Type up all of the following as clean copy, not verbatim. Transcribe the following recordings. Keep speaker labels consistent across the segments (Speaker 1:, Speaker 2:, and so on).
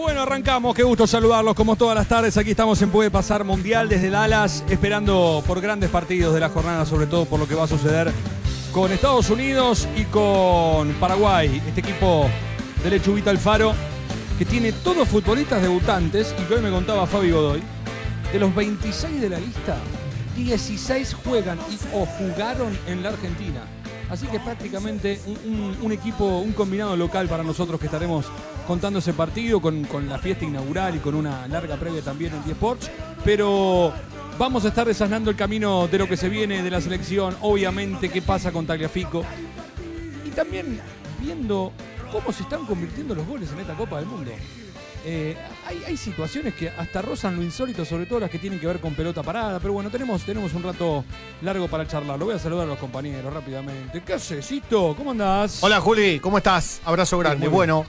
Speaker 1: Bueno, arrancamos, qué gusto saludarlos como todas las tardes. Aquí estamos en Puede Pasar Mundial desde Dallas, esperando por grandes partidos de la jornada, sobre todo por lo que va a suceder con Estados Unidos y con Paraguay. Este equipo de Lechuguita Alfaro, que tiene todos futbolistas debutantes, y que hoy me contaba Fabi Godoy, de los 26 de la lista, 16 juegan o jugaron en la Argentina. Así que prácticamente un equipo, un combinado local para nosotros que estaremos contando ese partido con la fiesta inaugural y con una larga previa también en 10 Sports. Pero vamos a estar desasnando el camino de lo que se viene de la selección, obviamente qué pasa con Tagliafico. Y también viendo cómo se están convirtiendo los goles en esta Copa del Mundo. Hay situaciones que hasta rozan lo insólito, sobre todo las que tienen que ver con pelota parada, pero bueno, tenemos un rato largo para charlar. Lo voy a saludar a los compañeros rápidamente. ¿Qué haces, Cito? ¿Cómo andás?
Speaker 2: Hola, Juli, ¿cómo estás? Abrazo grande. Bueno,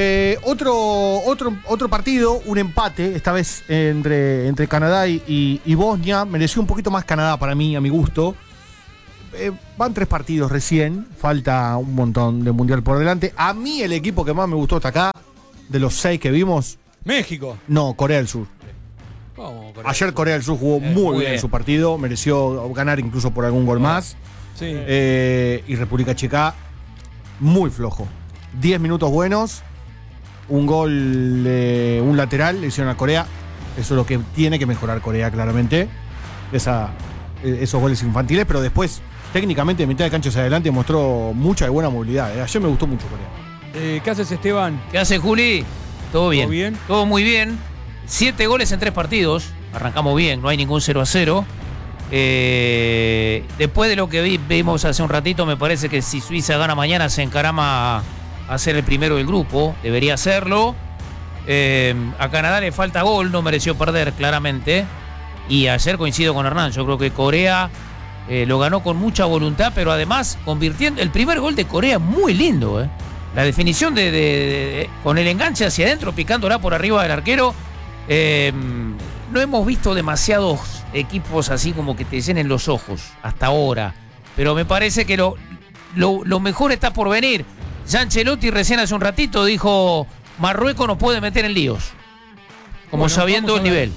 Speaker 2: otro partido, un empate, esta vez entre Canadá y Bosnia. Mereció un poquito más Canadá para mí, a mi gusto. Van 3 partidos recién, falta un montón de mundial por delante. A mí el equipo que más me gustó hasta acá, de los 6 que vimos...
Speaker 1: México.
Speaker 2: No, Corea del Sur.
Speaker 1: ¿Cómo,
Speaker 2: Ayer Corea del Sur jugó muy bien su partido, mereció ganar incluso por algún gol más.
Speaker 1: Sí.
Speaker 2: Y República Checa, muy flojo. 10 minutos buenos, un gol, un lateral, le hicieron a Corea. Eso es lo que tiene que mejorar Corea, claramente. Esos goles infantiles, pero después, técnicamente, de mitad de cancha hacia adelante, mostró mucha y buena movilidad. Ayer me gustó mucho Corea.
Speaker 1: ¿Qué haces, Esteban?
Speaker 3: ¿Qué hace, Juli? Todo bien.
Speaker 1: ¿Todo bien?
Speaker 3: Todo muy bien. 7 goles en 3 partidos. Arrancamos bien, no hay ningún 0-0. Después de lo que vimos hace un ratito, me parece que si Suiza gana mañana se encarama a ser el primero del grupo. Debería hacerlo. A Canadá le falta gol, no mereció perder, claramente. Y ayer coincido con Hernán. Yo creo que Corea lo ganó con mucha voluntad, pero además convirtiendo. El primer gol de Corea muy lindo, La definición con el enganche hacia adentro, picándola por arriba del arquero. No hemos visto demasiados equipos así como que te llenen los ojos hasta ahora. Pero me parece que lo mejor está por venir. Ya Ancelotti recién hace un ratito dijo: Marruecos nos puede meter en líos. Como bueno, sabiendo el nivel.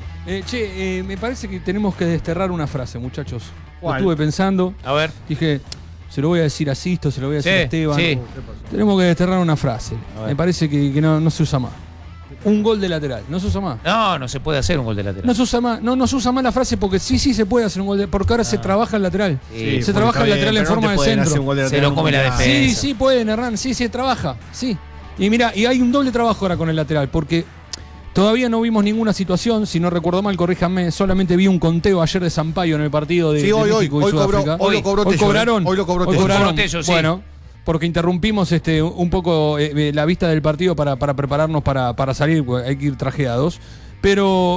Speaker 1: Me parece que tenemos que desterrar una frase, muchachos.
Speaker 2: ¿Cuál?
Speaker 1: Lo estuve pensando.
Speaker 3: A ver.
Speaker 1: Dije, se lo voy a decir a Sisto, se lo voy a decir a Esteban.
Speaker 3: Sí.
Speaker 1: Tenemos que desterrar una frase. Me parece que no se usa más. Un gol de lateral. ¿No se usa más?
Speaker 3: No se puede hacer un gol de lateral.
Speaker 1: No se usa más. No se usa más la frase porque sí se puede hacer un gol de... Porque ahora se trabaja el lateral.
Speaker 3: Sí,
Speaker 1: se trabaja el lateral en forma de centro.
Speaker 3: Se lo come la defensa.
Speaker 1: Sí, pueden, Hernán. Sí, se trabaja. Sí. Y mira, y hay un doble trabajo ahora con el lateral porque... Todavía no vimos ninguna situación, si no recuerdo mal, corríjanme, solamente vi un conteo ayer de Sampaio en el partido de México y Sudáfrica.
Speaker 2: Hoy lo cobró Tello.
Speaker 1: ¿Cobraron?
Speaker 2: Hoy lo cobró
Speaker 3: Tello, sí.
Speaker 1: Bueno, porque interrumpimos un poco la vista del partido para prepararnos para salir, porque hay que ir trajeados. Pero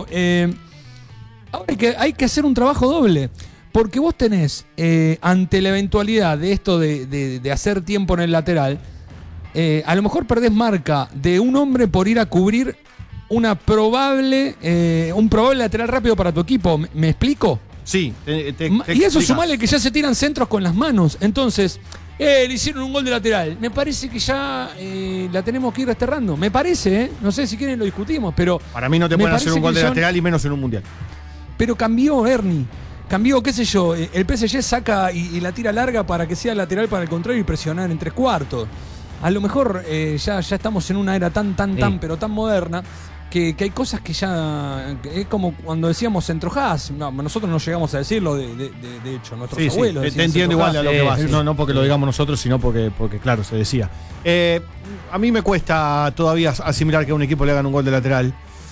Speaker 1: ahora hay que hacer un trabajo doble. Porque vos tenés, ante la eventualidad de esto de hacer tiempo en el lateral, a lo mejor perdés marca de un hombre por ir a cubrir un probable lateral rápido para tu equipo. ¿Me explico?
Speaker 2: Sí.
Speaker 1: Y eso sumale que ya se tiran centros con las manos. Entonces, le hicieron un gol de lateral. Me parece que ya la tenemos que ir desterrando. Me parece, no sé si quieren lo discutimos, pero...
Speaker 2: Para mí no te pueden hacer un gol de lateral y menos en un mundial.
Speaker 1: Pero cambió, Ernie. Cambió, qué sé yo, el PSG saca y la tira larga para que sea lateral para el contrario y presionar en 3/4. A lo mejor ya estamos en una era tan moderna que hay cosas que ya... Es como cuando decíamos centrojás. No, nosotros no llegamos a decirlo, de hecho, nuestros abuelos.
Speaker 2: Sí, te entiendo igual a lo que vas. No porque lo digamos nosotros, sino porque claro, se decía. A mí me cuesta todavía asimilar que a un equipo le hagan un gol de lateral.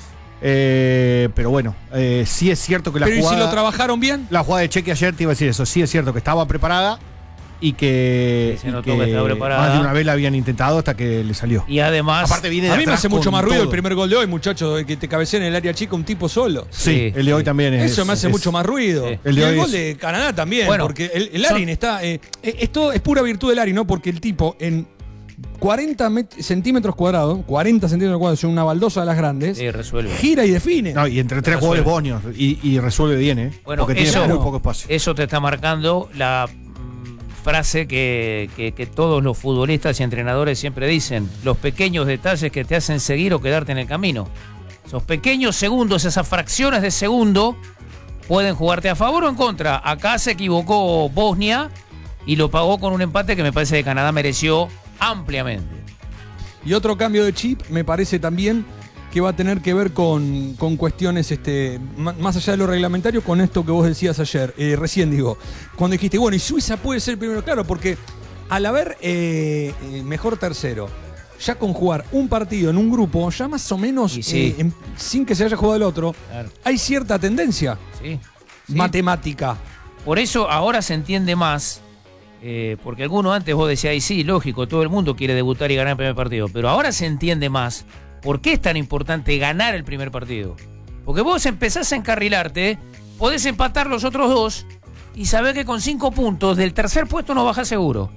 Speaker 2: Pero bueno, sí es cierto que la jugada...
Speaker 1: ¿Pero y si lo trabajaron bien?
Speaker 2: La jugada de Cheque ayer te iba a decir eso. Sí es cierto que estaba preparada y que más de una vez la habían intentado hasta que le salió.
Speaker 3: Y además,
Speaker 2: aparte viene
Speaker 1: a mí me hace mucho más ruido
Speaker 2: todo.
Speaker 1: El primer gol de hoy, muchos, que te cabeceen en el área chica un tipo solo.
Speaker 2: Sí, el de hoy también es.
Speaker 1: Eso me hace mucho más ruido.
Speaker 2: Sí.
Speaker 1: El gol de Canadá también, bueno, porque el Larin está... esto es pura virtud del Larin, ¿no? Porque el tipo en 40 centímetros cuadrados, son una baldosa de las grandes,
Speaker 3: resuelve.
Speaker 1: Gira y define.
Speaker 2: No, y entre 3 jugadores bonios y resuelve bien,
Speaker 3: Bueno,
Speaker 2: porque tiene muy poco espacio.
Speaker 3: Eso te está marcando la frase que todos los futbolistas y entrenadores siempre dicen: los pequeños detalles que te hacen seguir o quedarte en el camino. Esos pequeños segundos, esas fracciones de segundo, pueden jugarte a favor o en contra. Acá se equivocó Bosnia y lo pagó con un empate que me parece que Canadá mereció ampliamente.
Speaker 1: Y otro cambio de chip me parece también que va a tener que ver con cuestiones más allá de lo reglamentario, con esto que vos decías ayer, recién digo, cuando dijiste, bueno, y Suiza puede ser primero, claro, porque al haber mejor tercero, ya con jugar un partido en un grupo, ya más o menos,
Speaker 3: sí.
Speaker 1: sin que se haya jugado el otro,
Speaker 3: Claro.
Speaker 1: hay cierta tendencia
Speaker 3: Sí.
Speaker 1: matemática.
Speaker 3: Por eso ahora se entiende más, porque algunos antes vos decías, y sí, lógico, todo el mundo quiere debutar y ganar el primer partido, pero ahora se entiende más por qué es tan importante ganar el primer partido. Porque vos empezás a encarrilarte, podés empatar los otros dos y sabés que con 5 puntos del tercer puesto no bajás seguro.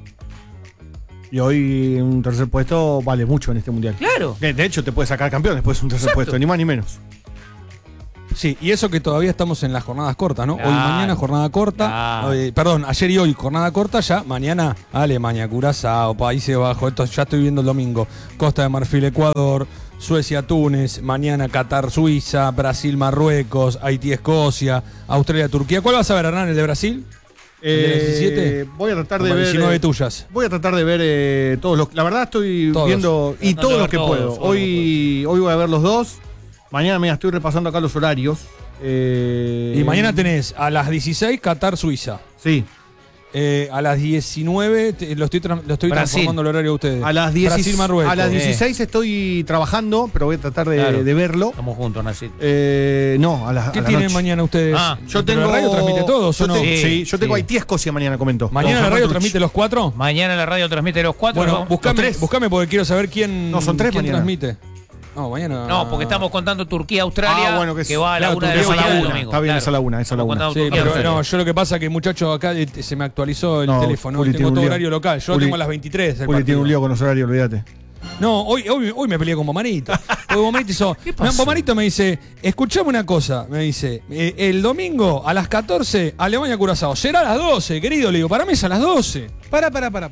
Speaker 2: Y hoy un tercer puesto vale mucho en este mundial.
Speaker 3: Claro.
Speaker 2: De hecho, te puede sacar campeón después de un tercer
Speaker 3: Exacto.
Speaker 2: puesto, ni más ni menos.
Speaker 1: Sí, y eso que todavía estamos en las jornadas cortas, ¿no?
Speaker 3: Claro.
Speaker 1: Hoy, mañana, jornada corta.
Speaker 3: Claro.
Speaker 1: Perdón, ayer y hoy, jornada corta, ya mañana Alemania, Curazao, Países Bajos, esto ya estoy viendo el domingo. Costa de Marfil, Ecuador, Suecia, Túnez, mañana Qatar, Suiza, Brasil, Marruecos, Haití, Escocia, Australia, Turquía. ¿Cuál vas a ver, Hernán, el de Brasil? ¿El de las 17?
Speaker 2: Voy a tratar de
Speaker 1: Como
Speaker 2: ver
Speaker 1: 19 tuyas.
Speaker 2: Voy a tratar de ver todos los. La verdad estoy
Speaker 1: Todos.
Speaker 2: viendo y
Speaker 3: Tratando
Speaker 2: todos
Speaker 3: de
Speaker 2: los
Speaker 3: ver
Speaker 2: que
Speaker 3: todos,
Speaker 2: puedo.
Speaker 3: todos los
Speaker 2: Hoy voy a ver los dos. Mañana me estoy repasando acá los horarios.
Speaker 1: Y mañana tenés a las 16 Qatar, Suiza.
Speaker 2: Sí.
Speaker 1: A las 19 lo estoy
Speaker 3: Brasil.
Speaker 1: transformando el horario de ustedes.
Speaker 2: A las
Speaker 1: Brasil, Marruecos.
Speaker 2: a las 16 estoy trabajando, pero voy a tratar de,
Speaker 3: Claro.
Speaker 2: de verlo.
Speaker 3: Estamos juntos, Nacit.
Speaker 2: No, a las
Speaker 1: ¿Qué
Speaker 2: a la
Speaker 1: tienen
Speaker 2: noche.
Speaker 1: mañana ustedes?
Speaker 2: Yo
Speaker 1: ¿Pero
Speaker 2: tengo.
Speaker 1: la radio transmite todos
Speaker 2: yo
Speaker 1: o no?
Speaker 2: te- sí, yo tengo
Speaker 3: Sí.
Speaker 2: Haití, Escocia mañana, comento.
Speaker 1: ¿Mañana
Speaker 2: Con
Speaker 1: la radio
Speaker 2: Germán Truch.
Speaker 1: transmite los 4?
Speaker 3: Mañana la radio transmite los 4.
Speaker 1: Bueno, buscame
Speaker 2: tres.
Speaker 1: porque quiero saber quién,
Speaker 2: No, son tres
Speaker 1: quién
Speaker 2: mañana.
Speaker 1: transmite. No, mañana.
Speaker 3: No, porque estamos contando Turquía-Australia,
Speaker 2: Bueno,
Speaker 3: que va a la
Speaker 1: claro,
Speaker 3: 1 de la
Speaker 1: Turquía
Speaker 3: mañana
Speaker 1: a la
Speaker 3: del
Speaker 1: una.
Speaker 3: domingo.
Speaker 2: Está bien,
Speaker 3: Claro.
Speaker 2: es a la 1, es a la
Speaker 3: Estamos
Speaker 2: 1.
Speaker 3: contando
Speaker 1: Sí, pero
Speaker 3: Turquía-Australia.
Speaker 1: no, yo lo que pasa es que muchacho acá se me actualizó el
Speaker 2: No,
Speaker 1: teléfono.
Speaker 2: Juli
Speaker 1: Hoy
Speaker 2: tiene
Speaker 1: tengo
Speaker 2: un
Speaker 1: todo
Speaker 2: lío.
Speaker 1: horario local. Yo lo
Speaker 2: Juli-
Speaker 1: tengo a las 23. el
Speaker 2: Juli tiene
Speaker 1: partido.
Speaker 2: un lío con los horarios, olvídate.
Speaker 1: No, hoy me peleé con Bomarito. Porque Bomarito hizo.
Speaker 3: ¿Qué pasó?
Speaker 1: Bomarito me dice, escuchame una cosa, me dice, el domingo a las 14, Alemania Curazao. Será a las 12, querido. Le digo, para mí es a las 12.
Speaker 4: Para.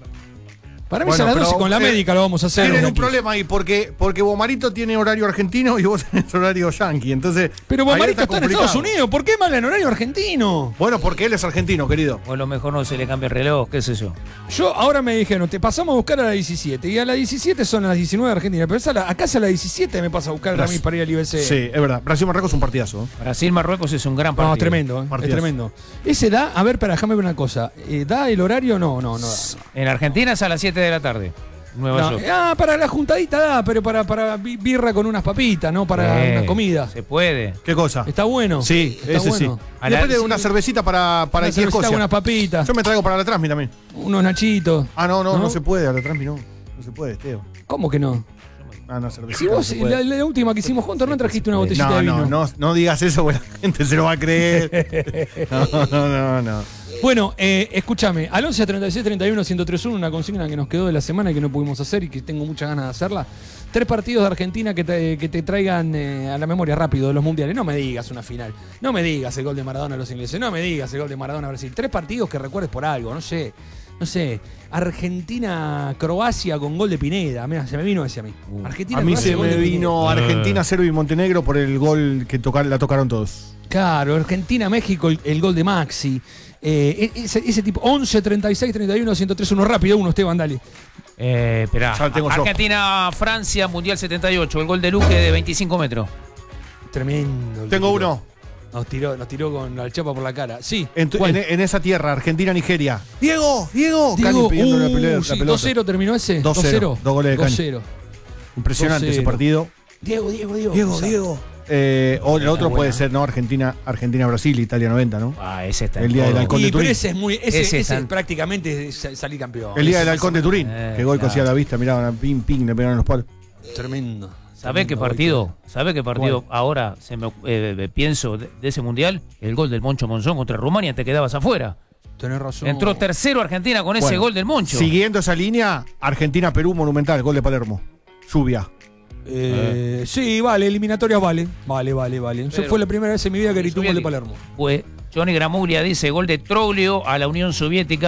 Speaker 1: Para mí
Speaker 2: Bueno,
Speaker 1: es a las
Speaker 2: pero,
Speaker 1: 12, con la médica lo vamos a hacer.
Speaker 2: Tienen un
Speaker 1: Aquí.
Speaker 2: problema ahí, porque Bomarito tiene horario argentino y vos tenés horario yankee. Entonces,
Speaker 1: Pero
Speaker 2: ahí
Speaker 1: Bomarito está en
Speaker 2: complicado.
Speaker 1: Estados Unidos. ¿Por qué mal en horario argentino?
Speaker 2: Bueno, porque él es argentino, querido.
Speaker 3: O a lo mejor no se le cambia el reloj, qué sé yo.
Speaker 1: Yo ahora me dijeron, te pasamos a buscar a la 17. Y a la 17 son las 19 de Argentina. Pero acá es a la 17 me pasa a buscar a mí para ir al IBC.
Speaker 2: Sí, es verdad. Brasil-Marruecos es un partidazo. ¿eh?
Speaker 3: Brasil-Marruecos es un gran partido.
Speaker 1: No, es tremendo, es
Speaker 2: Partidazo.
Speaker 1: tremendo. Ese da, a ver, déjame ver una cosa. ¿Da el horario? No da.
Speaker 3: En Argentina es a las 7 de la tarde. Nueva
Speaker 1: No,
Speaker 3: York.
Speaker 1: para la juntadita da, pero para birra con unas papitas, no para una comida.
Speaker 3: Se puede.
Speaker 2: ¿Qué cosa?
Speaker 1: Está bueno.
Speaker 2: Sí,
Speaker 1: está
Speaker 2: ese
Speaker 1: bueno.
Speaker 2: sí.
Speaker 3: A
Speaker 2: Y
Speaker 3: la-
Speaker 2: después de
Speaker 3: sí.
Speaker 2: una cervecita para
Speaker 1: Una
Speaker 2: Haití,
Speaker 1: cervecita
Speaker 2: Escocia.
Speaker 1: con unas papitas,
Speaker 2: Yo me traigo para la Transmi también.
Speaker 1: unos nachitos.
Speaker 2: No se puede, a la Transmi no. No se puede, Teo.
Speaker 1: ¿Cómo que no?
Speaker 2: No, cervecita.
Speaker 1: Si
Speaker 2: no
Speaker 1: vos,
Speaker 2: se puede.
Speaker 1: la última que hicimos juntos, no trajiste una botellita de vino.
Speaker 2: No digas eso porque la gente se lo va a creer. No.
Speaker 1: Bueno, escúchame, al 11 36 31 1031, una consigna que nos quedó de la semana y que no pudimos hacer y que tengo muchas ganas de hacerla. 3 partidos de Argentina que te traigan a la memoria rápido de los mundiales. No me digas una final. No me digas el gol de Maradona a los ingleses. No me digas el gol de Maradona a Brasil. 3 partidos que recuerdes por algo, no sé. Argentina-Croacia con gol de Pineda. Mira, se me vino ese a mí.
Speaker 2: A mí se
Speaker 1: gol
Speaker 2: me
Speaker 1: de
Speaker 2: vino
Speaker 1: Pineda.
Speaker 2: Argentina, Serbia y Montenegro por el gol que la tocaron todos.
Speaker 1: Claro, Argentina-México, el gol de Maxi. Ese tipo, 11, 36, 31, 103, rápido, Esteban, dale.
Speaker 3: Esperá.
Speaker 2: Ya lo tengo yo.
Speaker 3: Argentina-Francia, Mundial 78. El gol de Luque de 25 metros.
Speaker 1: Tremendo.
Speaker 2: Tengo uno.
Speaker 1: Nos tiró con la chapa por la cara. Sí.
Speaker 2: En
Speaker 1: ¿cuál?
Speaker 2: esa tierra, Argentina-Nigeria. Diego. Cani pidiendo la pelota.
Speaker 1: sí, 2-0 terminó ese.
Speaker 2: 2-0. 2 goles de Cani.
Speaker 1: 2-0.
Speaker 2: Impresionante
Speaker 1: 2-0.
Speaker 2: ese partido.
Speaker 1: Diego.
Speaker 2: O el otro
Speaker 1: buena.
Speaker 2: puede ser, ¿no? Argentina-Brasil, Italia 90, ¿no?
Speaker 3: Ese está
Speaker 2: El
Speaker 3: en
Speaker 2: día del
Speaker 3: todo.
Speaker 2: halcón de
Speaker 1: Pero
Speaker 2: Turín.
Speaker 1: ese es muy.
Speaker 3: Ese
Speaker 1: Ese
Speaker 3: está-
Speaker 1: prácticamente es salir campeón.
Speaker 2: El día del
Speaker 1: Ese-
Speaker 2: halcón de Turín. Que gol que
Speaker 3: claro.
Speaker 2: hacía a la vista, mirá, ping, le pegaron los palos.
Speaker 1: Tremendo.
Speaker 3: ¿Sabe qué partido? Ahora pienso de ese mundial? El gol del Moncho Monzón contra Rumania, te quedabas afuera.
Speaker 1: Tenés razón.
Speaker 3: Entró tercero Argentina con ese
Speaker 2: Bueno,
Speaker 3: gol del Moncho.
Speaker 2: Siguiendo esa línea, Argentina-Perú monumental, gol de Palermo. Lluvia.
Speaker 1: Sí, vale, eliminatorias vale. Vale. Eso
Speaker 3: Pero-
Speaker 1: fue la primera vez en mi vida que grité un gol de
Speaker 3: Lluvia-
Speaker 1: Palermo.
Speaker 3: Pues Johnny Gramuglia dice gol de Troglio a la Unión Soviética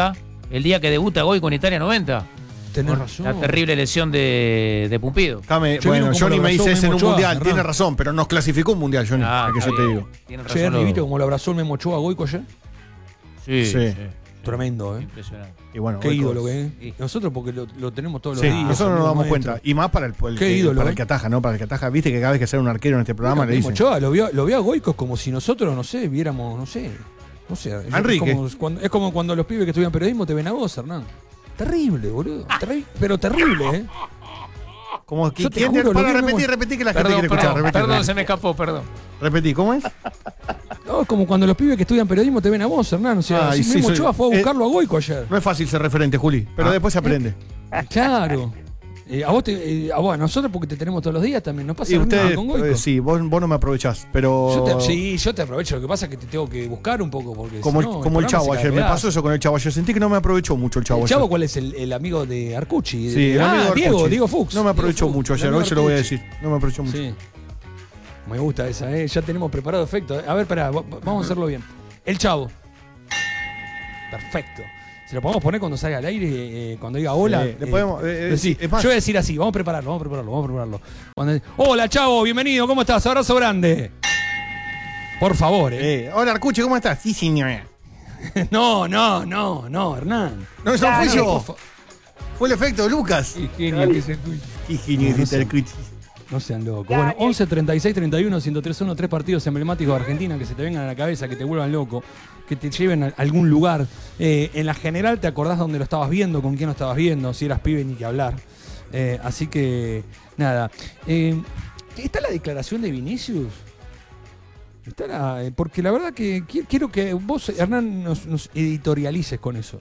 Speaker 3: El día que debuta Goy con Italia 90.
Speaker 1: Tenés razón.
Speaker 3: La terrible lesión de Pumpido.
Speaker 2: Bueno, Johnny me dice es en un
Speaker 1: Ochoa,
Speaker 2: mundial,
Speaker 1: Hernán.
Speaker 2: tiene razón, pero nos clasificó un mundial, Johnny,
Speaker 3: Ah,
Speaker 2: que
Speaker 3: está
Speaker 2: yo te
Speaker 3: bien.
Speaker 2: digo.
Speaker 3: Tienen
Speaker 1: Che,
Speaker 3: razón.
Speaker 1: ¿viste cómo lo abrazó el Memo Ochoa a Goico ayer?
Speaker 3: Sí,
Speaker 2: Sí.
Speaker 1: Tremendo, ¿eh?
Speaker 3: Impresionante.
Speaker 2: Y bueno,
Speaker 1: Qué
Speaker 2: Goico-
Speaker 1: ídolo que es.
Speaker 3: Sí.
Speaker 1: Nosotros porque lo tenemos todos los
Speaker 2: Sí,
Speaker 1: días.
Speaker 2: nosotros nos
Speaker 1: amigo
Speaker 2: damos
Speaker 1: maestro.
Speaker 2: cuenta. Y más para el
Speaker 1: Qué
Speaker 2: que,
Speaker 1: ídolo,
Speaker 2: para
Speaker 1: ¿eh?
Speaker 2: el que ataja, ¿no? Para el que ataja. Viste que cada vez que sale un arquero en este programa
Speaker 1: Bueno,
Speaker 2: le
Speaker 1: Memo
Speaker 2: dicen.
Speaker 1: Ochoa lo vio a Goico como si nosotros, no sé, viéramos, no sé.
Speaker 2: Enrique.
Speaker 1: Es como cuando los pibes que estudian periodismo te ven a vos, Hernán. Terrible, boludo. Pero terrible, ¿eh?
Speaker 2: Como que
Speaker 1: Yo te
Speaker 2: ¿quién
Speaker 1: juro,
Speaker 2: para
Speaker 1: lo mismo-
Speaker 2: repetir que la gente
Speaker 3: Perdón,
Speaker 2: quiere escuchar.
Speaker 3: perdón,
Speaker 2: Repetí,
Speaker 3: perdón, se me escapó, perdón.
Speaker 2: repetí, ¿cómo es?
Speaker 1: No, es como cuando los pibes que estudian periodismo te ven a vos, Hernán. O sea,
Speaker 2: Ay,
Speaker 1: si
Speaker 2: sí,
Speaker 1: Memo
Speaker 2: soy-
Speaker 1: Ochoa fue a buscarlo a Goico ayer.
Speaker 2: No es fácil ser referente, Juli, pero después se aprende.
Speaker 1: Claro. A nosotros porque te tenemos todos los días también. Nos pasa
Speaker 2: Y
Speaker 1: lo mismo
Speaker 2: ustedes,
Speaker 1: con Goico.
Speaker 2: sí, vos no me aprovechás, pero.
Speaker 1: Yo te aprovecho. Lo que pasa es que te tengo que buscar un poco. Porque
Speaker 2: Como,
Speaker 1: si no,
Speaker 2: como el
Speaker 1: programa
Speaker 2: Chavo
Speaker 1: se cae
Speaker 2: ayer,
Speaker 1: a
Speaker 2: me
Speaker 1: pedazos.
Speaker 2: pasó eso con el Chavo ayer. Sentí que no me aprovechó mucho el Chavo
Speaker 1: ¿El
Speaker 2: ayer.
Speaker 1: Chavo cuál es el amigo de Arcucci?
Speaker 2: Sí, el amigo de Arcucci.
Speaker 1: Diego Fuchs.
Speaker 2: No me aprovechó
Speaker 1: Diego
Speaker 2: mucho
Speaker 1: Fuchs,
Speaker 2: ayer,
Speaker 1: el
Speaker 2: hoy se lo voy a
Speaker 1: Arcucci.
Speaker 2: decir. No me aprovechó mucho.
Speaker 1: Sí. Me gusta esa, ¿eh? Ya tenemos preparado efecto. A ver, pará, vamos a hacerlo bien. El Chavo. Perfecto. Se lo podemos poner cuando salga al aire, cuando diga hola.
Speaker 2: Le podemos,
Speaker 1: sí.
Speaker 2: es más-
Speaker 1: Yo voy a decir así, vamos a prepararlo. Hola, Chavo, bienvenido, ¿cómo estás? Abrazo grande. Por favor,
Speaker 2: Hola, Arcucci, ¿cómo estás? Sí, señor.
Speaker 1: No, Hernán.
Speaker 2: No, eso fui
Speaker 1: por
Speaker 2: yo.
Speaker 1: fa-
Speaker 2: Fue el efecto de Lucas.
Speaker 1: Qué genio que es el tuyo.
Speaker 2: Qué genio
Speaker 1: No, no
Speaker 2: es
Speaker 1: sé.
Speaker 2: Arcucci.
Speaker 1: No sean locos. Bueno, 11, 36, 31, 103-1, 3 partidos emblemáticos de Argentina que se te vengan a la cabeza, que te vuelvan loco, que te lleven a algún lugar. En la general te acordás dónde lo estabas viendo, con quién lo estabas viendo, si eras pibe ni que hablar. Así que, nada. ¿Está la declaración de Vinicius? Porque la verdad que quiero que vos, Hernán, nos editorialices con eso.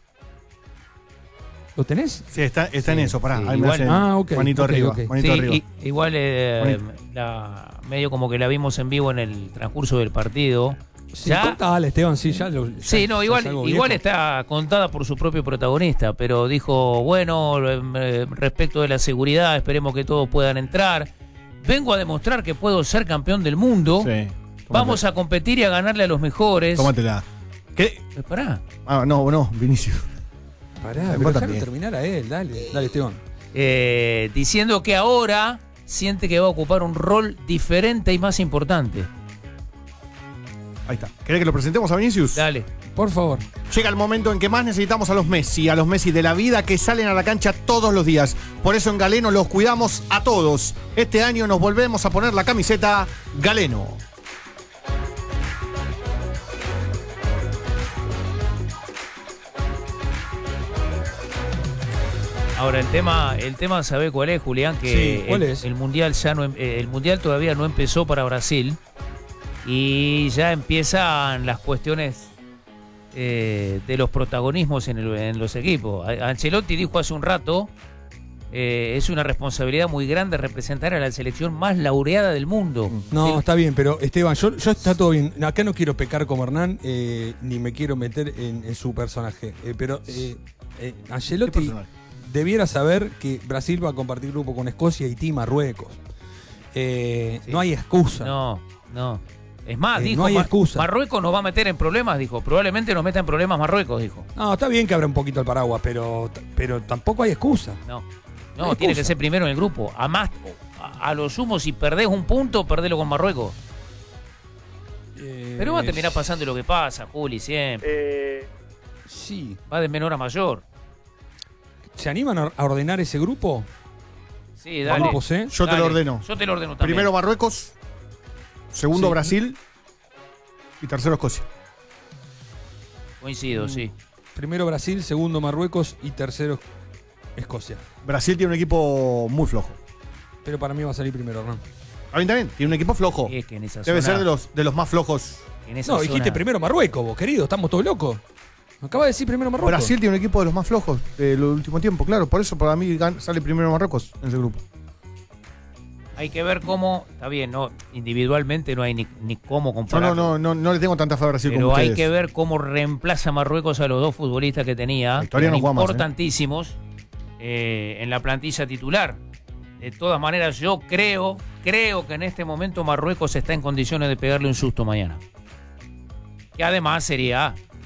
Speaker 1: ¿Lo tenés?
Speaker 2: Sí, está en eso, pará.
Speaker 3: sí,
Speaker 2: Ahí me
Speaker 3: igual-
Speaker 2: hacen
Speaker 1: ok,
Speaker 2: manito
Speaker 1: ok,
Speaker 2: arriba.
Speaker 1: ok.
Speaker 2: Manito
Speaker 3: Sí,
Speaker 2: arriba.
Speaker 3: igual medio como que la vimos en vivo en el transcurso del partido.
Speaker 1: Sí,
Speaker 3: Ya-
Speaker 1: contale, Esteban, sí, ya lo.
Speaker 3: Sí, no,
Speaker 1: ya
Speaker 3: igual,
Speaker 1: es algo
Speaker 3: igual
Speaker 1: viejo.
Speaker 3: está contada por su propio protagonista, pero dijo, bueno, respecto de la seguridad, esperemos que todos puedan entrar. Vengo a demostrar que puedo ser campeón del mundo.
Speaker 2: Sí.
Speaker 3: Vamos a competir y a ganarle a los mejores.
Speaker 2: Tómatela. ¿Qué?
Speaker 3: Pará.
Speaker 2: Ah, no, Vinicius.
Speaker 1: Pará,
Speaker 2: Me
Speaker 1: pero
Speaker 2: importa
Speaker 1: déjalo
Speaker 2: bien.
Speaker 1: terminar a él, dale, Esteban.
Speaker 3: Diciendo que ahora siente que va a ocupar un rol diferente y más importante.
Speaker 2: Ahí está. ¿Querés que lo presentemos a Vinicius?
Speaker 3: Dale.
Speaker 1: Por favor.
Speaker 2: Llega el momento en que más necesitamos a los Messi de la vida que salen a la cancha todos los días. Por eso en Galeno los cuidamos a todos. Este año nos volvemos a poner la camiseta Galeno.
Speaker 3: Ahora el tema ¿sabe cuál es, Julián? Que
Speaker 1: Sí, ¿cuál es?
Speaker 3: el mundial ya no el mundial todavía no empezó para Brasil y ya empiezan las cuestiones de los protagonismos en los equipos. Ancelotti dijo hace un rato es una responsabilidad muy grande representar a la selección más laureada del mundo.
Speaker 1: No,
Speaker 3: Sí,
Speaker 1: está bien, pero Esteban, yo está todo bien. Acá no quiero pecar como Hernán, ni me quiero meter en su personaje. Pero
Speaker 2: ¿Qué
Speaker 1: Ancelotti
Speaker 2: personaje?
Speaker 1: debiera saber que Brasil va a compartir grupo con Escocia, Haití, Marruecos. No hay excusa.
Speaker 3: No. Es más, dijo,
Speaker 1: no hay excusa.
Speaker 3: Marruecos nos va a meter en problemas, dijo. Probablemente nos meta en problemas Marruecos, dijo.
Speaker 1: No, está bien que abra un poquito el paraguas, pero tampoco hay excusa.
Speaker 3: No,
Speaker 1: No hay
Speaker 3: tiene que
Speaker 1: excusa.
Speaker 3: ser primero en el grupo. A lo sumo, si perdés un punto, perdelo con Marruecos. Pero va a terminar pasando lo que pasa, Juli, siempre.
Speaker 1: Sí.
Speaker 3: Va de menor a mayor.
Speaker 1: ¿Se animan a ordenar ese grupo?
Speaker 3: Sí, dale.
Speaker 1: Grupos, ¿eh?
Speaker 2: Yo te
Speaker 3: Dale.
Speaker 2: lo ordeno.
Speaker 3: Yo te lo ordeno también.
Speaker 2: Primero Marruecos, segundo
Speaker 1: Sí.
Speaker 2: Brasil y tercero Escocia.
Speaker 3: Coincido, sí.
Speaker 1: Primero Brasil, segundo Marruecos y tercero Escocia.
Speaker 2: Brasil tiene un equipo muy flojo.
Speaker 1: Pero para mí va a salir primero, Hernán.
Speaker 2: A mí también, tiene un equipo flojo.
Speaker 3: Es que en esa
Speaker 2: Debe
Speaker 3: zona,
Speaker 2: ser de los más flojos.
Speaker 3: en esa
Speaker 1: No, dijiste
Speaker 3: zona-
Speaker 1: primero Marruecos, vos, querido. Estamos todos locos. Acaba de decir primero Marruecos.
Speaker 2: Brasil tiene un equipo de los más flojos del último tiempo, claro. Por eso para mí sale primero Marruecos en ese grupo.
Speaker 3: Hay que ver cómo. Está bien, no, individualmente no hay ni cómo
Speaker 2: Yo
Speaker 3: comparar.
Speaker 2: no le tengo tanta fe a Brasil
Speaker 3: Pero
Speaker 2: como
Speaker 3: hay
Speaker 2: ustedes.
Speaker 3: que ver cómo reemplaza Marruecos a los dos futbolistas que tenía,
Speaker 2: La historia
Speaker 3: que
Speaker 2: no
Speaker 3: eran
Speaker 2: juega más,
Speaker 3: importantísimos en la plantilla titular. De todas maneras, yo creo que en este momento Marruecos está en condiciones de pegarle un susto mañana. Que además sería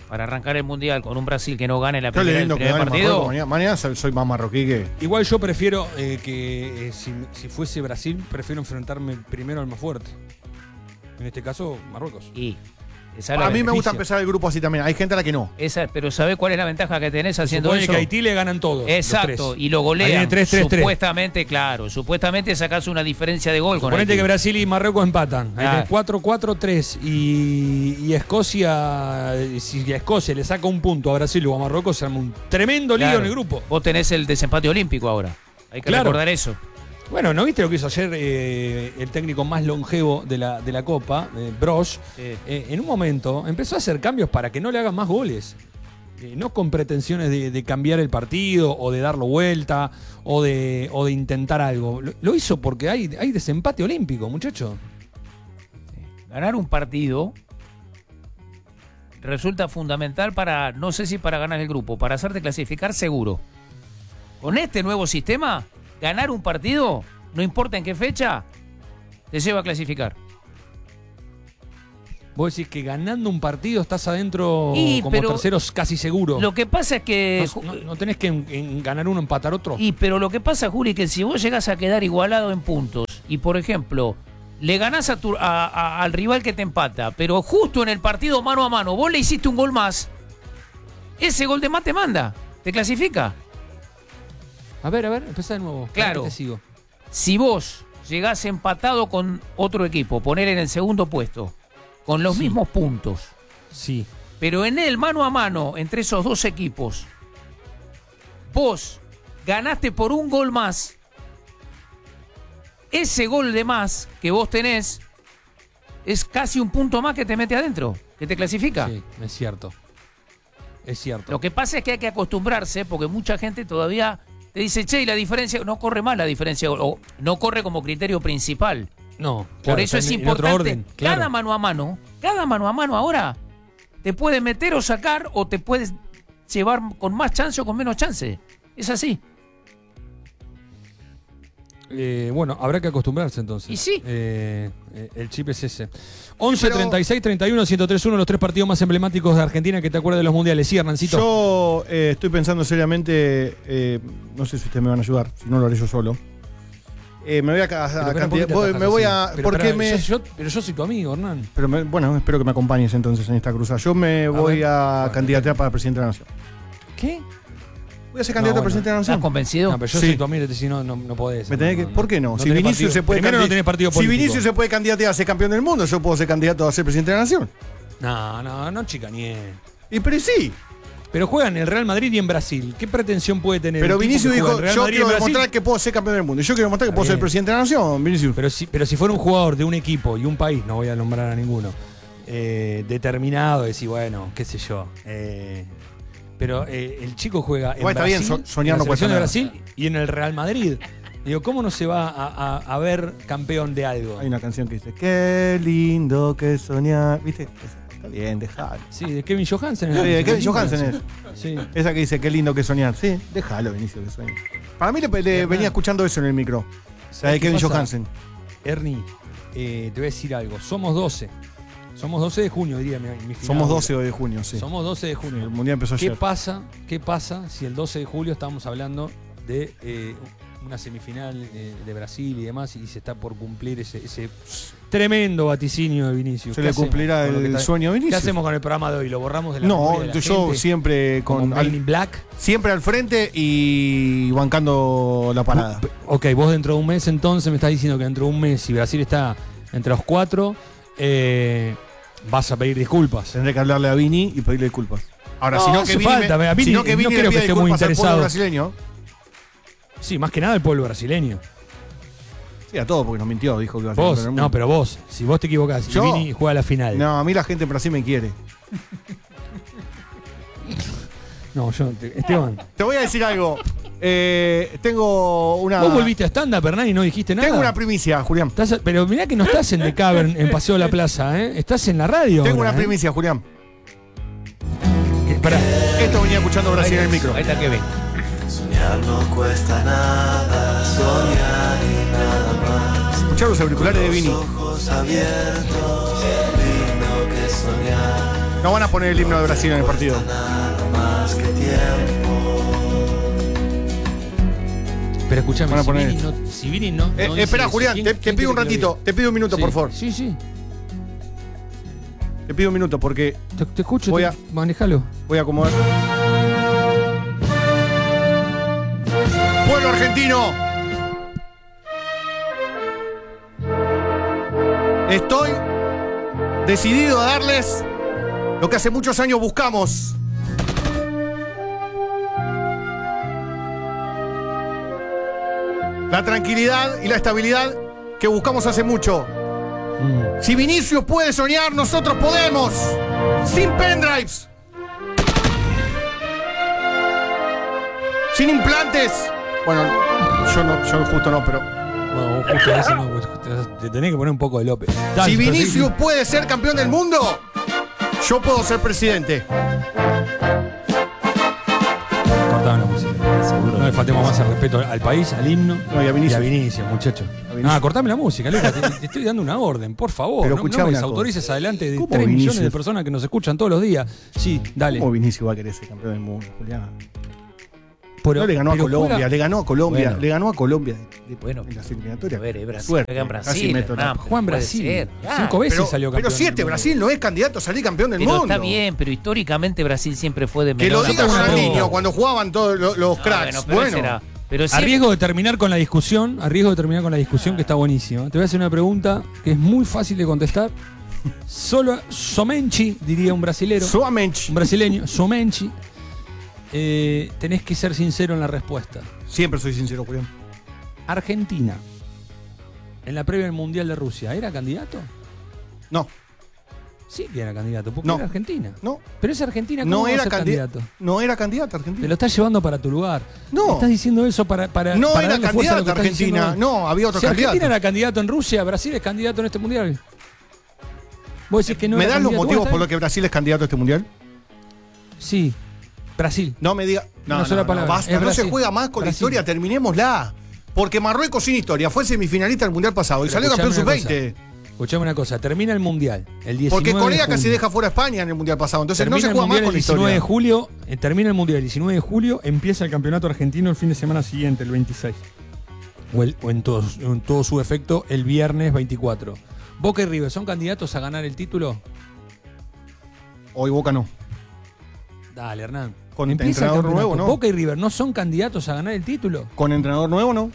Speaker 3: para arrancar el Mundial con un Brasil que no gane la
Speaker 2: Yo le
Speaker 3: el
Speaker 2: lindo que
Speaker 3: primer
Speaker 2: gane
Speaker 3: partido.
Speaker 2: Marruecos. Mañana soy más marroquí que.
Speaker 1: Igual yo prefiero que si fuese Brasil, prefiero enfrentarme primero al más fuerte. En este caso, Marruecos.
Speaker 3: Y esa es la
Speaker 2: A mí me gusta
Speaker 1: beneficia.
Speaker 2: empezar el grupo así también. Hay gente a la que no.
Speaker 3: pero ¿sabés cuál es la ventaja que tenés haciendo
Speaker 1: Supone
Speaker 3: eso?
Speaker 1: que a Haití le ganan todos.
Speaker 3: Exacto,
Speaker 1: los tres.
Speaker 3: y lo golean.
Speaker 1: Ahí tiene 3-3-3.
Speaker 3: Supuestamente, claro. Supuestamente sacás una diferencia de gol con
Speaker 1: Suponete
Speaker 3: Haití.
Speaker 1: que Brasil y Marruecos empatan. Ahí
Speaker 3: Claro.
Speaker 1: tenés 4-4-3. Y Escocia, si a Escocia le saca un punto a Brasil o a Marruecos, se arma un tremendo lío
Speaker 3: Claro.
Speaker 1: en el grupo.
Speaker 3: Vos tenés el desempate olímpico ahora. Hay que
Speaker 1: Claro.
Speaker 3: recordar eso.
Speaker 1: Bueno, ¿no viste lo que hizo ayer el técnico más longevo de la Copa, Broch?
Speaker 3: Sí.
Speaker 1: En un momento empezó a hacer cambios para que no le hagan más goles. No con pretensiones de cambiar el partido o de darlo vuelta o de intentar algo. Lo hizo porque hay desempate olímpico, muchacho.
Speaker 3: Ganar un partido resulta fundamental para, no sé si para ganar el grupo, para hacerte clasificar seguro. Con este nuevo sistema, ganar un partido, no importa en qué fecha, te lleva a clasificar.
Speaker 1: Vos decís que ganando un partido estás adentro como
Speaker 3: pero
Speaker 1: terceros casi seguro.
Speaker 3: Lo que pasa es que...
Speaker 1: No tenés que en ganar uno, empatar otro.
Speaker 3: Pero lo que pasa, Juli, que si vos llegás a quedar igualado en puntos y, por ejemplo, le ganás al rival que te empata, pero justo en el partido mano a mano vos le hiciste un gol más, ese gol de más te manda, te clasifica.
Speaker 1: A ver, empezá de nuevo.
Speaker 3: Claro.
Speaker 1: Te sigo.
Speaker 3: Si vos llegás empatado con otro equipo, poner en el segundo puesto, con los mismos puntos,
Speaker 1: Sí.
Speaker 3: pero en el mano a mano entre esos dos equipos, vos ganaste por un gol más, ese gol de más que vos tenés es casi un punto más que te mete adentro, que te clasifica.
Speaker 1: Sí, es cierto. Es cierto.
Speaker 3: Lo que pasa es que hay que acostumbrarse, porque mucha gente todavía te dice, che, y la diferencia, no corre más la diferencia, o no corre como criterio principal.
Speaker 1: No.
Speaker 3: Por
Speaker 1: claro,
Speaker 3: eso
Speaker 1: está
Speaker 3: es
Speaker 1: en otro
Speaker 3: importante,
Speaker 1: orden, claro.
Speaker 3: cada mano a mano ahora te puede meter o sacar o te puedes llevar con más chance o con menos chance. Es así.
Speaker 1: Bueno, habrá que acostumbrarse entonces.
Speaker 3: Y sí.
Speaker 1: El chip es ese. 11, 36, 31, 103-1, los tres partidos más emblemáticos de Argentina que te acuerdas de los mundiales. Sí, Hernancito.
Speaker 2: Yo estoy pensando seriamente, no sé si ustedes me van a ayudar, si no lo haré yo solo. Me voy a
Speaker 1: Pero yo soy tu amigo, Hernán.
Speaker 2: Pero bueno, espero que me acompañes entonces en esta cruzada. Yo me voy a candidatear para presidente de la Nación.
Speaker 1: ¿Qué?
Speaker 2: Voy a ser candidato a presidente de la
Speaker 3: ¿Estás
Speaker 2: Nación.
Speaker 3: convencido?
Speaker 1: No, pero yo
Speaker 2: Sí.
Speaker 1: soy tu amigo, si no podés.
Speaker 2: ¿Por qué no? Si
Speaker 1: tenés
Speaker 2: Vinicius
Speaker 1: partido-
Speaker 2: se puede
Speaker 1: primero no tenés partido
Speaker 2: si
Speaker 1: político.
Speaker 2: Vinicius se puede candidatear a ser campeón del mundo, yo puedo ser candidato a ser presidente de la Nación.
Speaker 1: No chicañé.
Speaker 2: Y pero sí.
Speaker 1: Pero juega en el Real Madrid y en Brasil. ¿Qué pretensión puede tener?
Speaker 2: Pero
Speaker 1: un tipo
Speaker 2: Vinicius
Speaker 1: que juega
Speaker 2: dijo,
Speaker 1: en Real
Speaker 2: yo
Speaker 1: Madrid y
Speaker 2: quiero
Speaker 1: en Brasil?
Speaker 2: demostrar que puedo ser campeón del mundo. Y yo quiero demostrar que
Speaker 1: Está
Speaker 2: puedo ser
Speaker 1: bien.
Speaker 2: presidente de la Nación, Vinicius.
Speaker 1: Pero si fuera un jugador de un equipo y un país, no voy a nombrar a ninguno, determinado, decir, bueno, qué sé yo. Pero el chico juega en
Speaker 2: Igual está bien,
Speaker 1: Brasil,
Speaker 2: soñar
Speaker 1: en
Speaker 2: no
Speaker 1: la
Speaker 2: cuesta
Speaker 1: selección de
Speaker 2: nada.
Speaker 1: Brasil y en el Real Madrid. Digo, ¿cómo no se va a ver campeón de algo?
Speaker 2: Hay una canción que dice, qué lindo que soñar. ¿Viste? Está bien, dejalo.
Speaker 1: Sí, de Kevin Johansen.
Speaker 2: Sí, de Kevin Johansen es.
Speaker 1: Sí.
Speaker 2: Esa que dice, qué lindo que soñar. Sí, déjalo, Vinicius, que sueñe. Para mí le venía escuchando eso en el micro. La de
Speaker 1: qué
Speaker 2: Kevin
Speaker 1: pasa?
Speaker 2: Johansen.
Speaker 1: Ernie, te voy a decir algo. Somos 12. Somos 12 de junio, diría mi final.
Speaker 2: Somos 12 de junio, sí.
Speaker 1: Somos 12 de junio.
Speaker 2: El mundial empezó
Speaker 1: ¿Qué
Speaker 2: ayer.
Speaker 1: pasa si el 12 de julio estamos hablando de una semifinal de Brasil y demás y se está por cumplir ese tremendo vaticinio de Vinicius?
Speaker 2: Se
Speaker 1: ¿Qué
Speaker 2: le
Speaker 1: hacemos
Speaker 2: cumplirá
Speaker 1: con lo que
Speaker 2: el
Speaker 1: está-
Speaker 2: sueño a Vinicius.
Speaker 1: ¿Qué hacemos con el programa de hoy? ¿Lo borramos de la
Speaker 2: No,
Speaker 1: memoria de la
Speaker 2: yo
Speaker 1: gente?
Speaker 2: siempre
Speaker 1: Como
Speaker 2: con
Speaker 1: Men in Black.
Speaker 2: siempre al frente y bancando la parada.
Speaker 1: Ok, vos dentro de un mes entonces me estás diciendo que dentro de un mes, si Brasil está entre los 4, vas a pedir disculpas.
Speaker 2: Tendré que hablarle a Vini y pedirle disculpas. Ahora, si no
Speaker 1: hace
Speaker 2: que Vini,
Speaker 1: falta, a Vini
Speaker 2: si no que
Speaker 1: no
Speaker 2: Vini
Speaker 1: creo
Speaker 2: le
Speaker 1: que
Speaker 2: pida
Speaker 1: esté muy
Speaker 2: disculpas al pueblo
Speaker 1: interesado.
Speaker 2: brasileño.
Speaker 1: Sí, más que nada el pueblo brasileño.
Speaker 2: Sí, a todo, porque nos mintió, dijo que iba a ser
Speaker 1: Vos,
Speaker 2: campeón del mundo.
Speaker 1: no, pero vos, si vos te equivocás y
Speaker 2: ¿Yo?
Speaker 1: Vini juega la final.
Speaker 2: No, a mí la gente en Brasil me quiere.
Speaker 1: No, Esteban.
Speaker 2: Te voy a decir algo. Tengo una.
Speaker 1: Vos volviste a stand-up, Hernán, y no dijiste nada.
Speaker 2: Tengo una primicia, Julián.
Speaker 1: Pero mirá que no estás en The Cavern, en Paseo de la Plaza, ¿eh? Estás en la radio.
Speaker 2: Tengo
Speaker 1: ahora,
Speaker 2: una primicia, Julián.
Speaker 1: Esperá.
Speaker 2: Esto venía escuchando Brasil en el micro.
Speaker 3: Ahí está Kevin.
Speaker 4: Soñar no cuesta nada, soñar y nada más.
Speaker 2: Escuchar los auriculares de Vini.
Speaker 4: Ojos abiertos, lindo que soñar.
Speaker 2: No van a poner el himno de Brasil en el partido.
Speaker 4: Nada más que tiempo.
Speaker 1: Pero escúchame,
Speaker 2: Van a poner
Speaker 1: si Vini no dice
Speaker 2: espera,
Speaker 1: eso,
Speaker 2: Julián,
Speaker 1: ¿quién
Speaker 2: te
Speaker 1: quiere
Speaker 2: pido un
Speaker 1: que lo
Speaker 2: ratito.
Speaker 1: diga?
Speaker 2: Te pido un minuto,
Speaker 1: Sí,
Speaker 2: por favor.
Speaker 1: Sí.
Speaker 2: Te pido un minuto porque
Speaker 1: Te escucho,
Speaker 2: Voy a-
Speaker 1: manejalo.
Speaker 2: voy a acomodar. Pueblo argentino. Estoy decidido a darles lo que hace muchos años buscamos. La tranquilidad y la estabilidad que buscamos hace mucho. Si Vinicius puede soñar, nosotros podemos. Sin pendrives. Sin implantes. Bueno, yo justo no, pero...
Speaker 1: No, justo ese no, pues, te tenés que poner un poco de López. Dale,
Speaker 2: Si
Speaker 1: pero
Speaker 2: Vinicius
Speaker 1: sí.
Speaker 2: puede ser campeón del mundo, yo puedo ser presidente.
Speaker 1: Cortame la música. No le faltemos más el respeto al país, al himno
Speaker 2: No, y a Vinicius.
Speaker 1: muchacho.
Speaker 2: Vinicius.
Speaker 1: No, cortame la música, Lucas. Te estoy dando una orden, por favor.
Speaker 2: Pero
Speaker 1: no
Speaker 2: escuchá
Speaker 1: me
Speaker 2: una
Speaker 1: desautorices
Speaker 2: cosa.
Speaker 1: adelante de
Speaker 2: ¿Cómo
Speaker 1: 3 millones de
Speaker 2: Vinicius?
Speaker 1: personas que nos escuchan todos los días. Sí, dale.
Speaker 2: ¿Cómo Vinicius va a querer ser campeón del mundo, Julián?
Speaker 1: Pero-
Speaker 2: No le ganó a
Speaker 1: pero
Speaker 2: Colombia,
Speaker 1: juega-
Speaker 2: le ganó a Colombia,
Speaker 3: Bueno.
Speaker 2: le ganó a Colombia
Speaker 3: Bueno,
Speaker 2: en las eliminatorias.
Speaker 3: a ver, es Brasil.
Speaker 2: Suerte,
Speaker 3: Juega en
Speaker 2: casi
Speaker 3: Brasil,
Speaker 2: meto la-
Speaker 3: Hernán,
Speaker 1: Juan
Speaker 3: puede
Speaker 1: Brasil.
Speaker 3: ser.
Speaker 1: 5 veces
Speaker 2: Pero,
Speaker 1: salió campeón.
Speaker 2: pero si
Speaker 1: del
Speaker 2: este
Speaker 1: mundo.
Speaker 2: Brasil no es candidato a salir campeón del
Speaker 3: Pero
Speaker 2: mundo.
Speaker 3: está bien, pero históricamente Brasil siempre fue de
Speaker 2: Que
Speaker 3: menor
Speaker 2: lo diga
Speaker 3: a mayor.
Speaker 2: Ronaldinho cuando jugaban todos los cracks.
Speaker 3: Pero
Speaker 2: Bueno,
Speaker 3: será. Pero
Speaker 1: A
Speaker 3: siempre-
Speaker 1: riesgo de terminar con la discusión, que está buenísima. Te voy a hacer una pregunta que es muy fácil de contestar. Solo Somenchi, diría un brasilero.
Speaker 2: Suamench.
Speaker 1: Un brasileño, Somenchi. Tenés que ser sincero en la respuesta.
Speaker 2: Siempre soy sincero, Julián.
Speaker 1: Argentina, en la previa del Mundial de Rusia, ¿era candidato?
Speaker 2: No,
Speaker 1: Sí que era candidato, porque
Speaker 2: No.
Speaker 1: era Argentina.
Speaker 2: no.
Speaker 1: Pero es Argentina, ¿cómo
Speaker 2: No
Speaker 1: va a
Speaker 2: era
Speaker 1: ser
Speaker 2: candidato.
Speaker 1: candidato?
Speaker 2: No era candidato
Speaker 1: Te
Speaker 2: Argentina.
Speaker 1: lo estás llevando para tu lugar.
Speaker 2: No.
Speaker 1: Estás diciendo eso para
Speaker 2: No
Speaker 1: para
Speaker 2: era
Speaker 1: darle fuerza a lo
Speaker 2: candidato
Speaker 1: que estás diciendo
Speaker 2: Argentina.
Speaker 1: vos.
Speaker 2: No, había otro
Speaker 1: Si Argentina
Speaker 2: candidato.
Speaker 1: era candidato en Rusia, Brasil es candidato en este Mundial. Vos decís que no
Speaker 2: ¿Me
Speaker 1: era
Speaker 2: das los
Speaker 1: candidato.
Speaker 2: motivos
Speaker 1: Bueno,
Speaker 2: por los
Speaker 1: está
Speaker 2: que Brasil es candidato a este mundial?
Speaker 1: bien. Sí, Brasil.
Speaker 2: No me diga. No,
Speaker 1: Una sola
Speaker 2: no,
Speaker 1: palabra.
Speaker 2: basta,
Speaker 1: Es
Speaker 2: no se
Speaker 1: Brasil.
Speaker 2: juega más con la
Speaker 1: Brasil.
Speaker 2: historia, terminémosla. Porque Marruecos sin historia fue semifinalista del mundial pasado y
Speaker 1: Pero
Speaker 2: salió campeón
Speaker 1: escuchame una
Speaker 2: sub-20.
Speaker 1: Escuchame una cosa, termina el Mundial el 19
Speaker 2: Porque Corea
Speaker 1: de
Speaker 2: casi
Speaker 1: junio.
Speaker 2: deja fuera a España en el mundial pasado. Entonces
Speaker 1: Termina
Speaker 2: no se
Speaker 1: el
Speaker 2: juega más
Speaker 1: Mundial
Speaker 2: con la
Speaker 1: el 19 de
Speaker 2: historia.
Speaker 1: julio, termina el Mundial el 19 de julio, empieza el campeonato argentino el fin de semana siguiente, el 26. O en todo su efecto, el viernes 24. Boca y River, ¿son candidatos a ganar el título?
Speaker 2: Hoy Boca no.
Speaker 1: Dale, Hernán.
Speaker 2: Con
Speaker 1: Empieza el
Speaker 2: entrenador
Speaker 1: campeonato.
Speaker 2: nuevo, ¿no?
Speaker 1: Boca y River, ¿no son candidatos a ganar el título?
Speaker 2: Con entrenador nuevo, ¿no?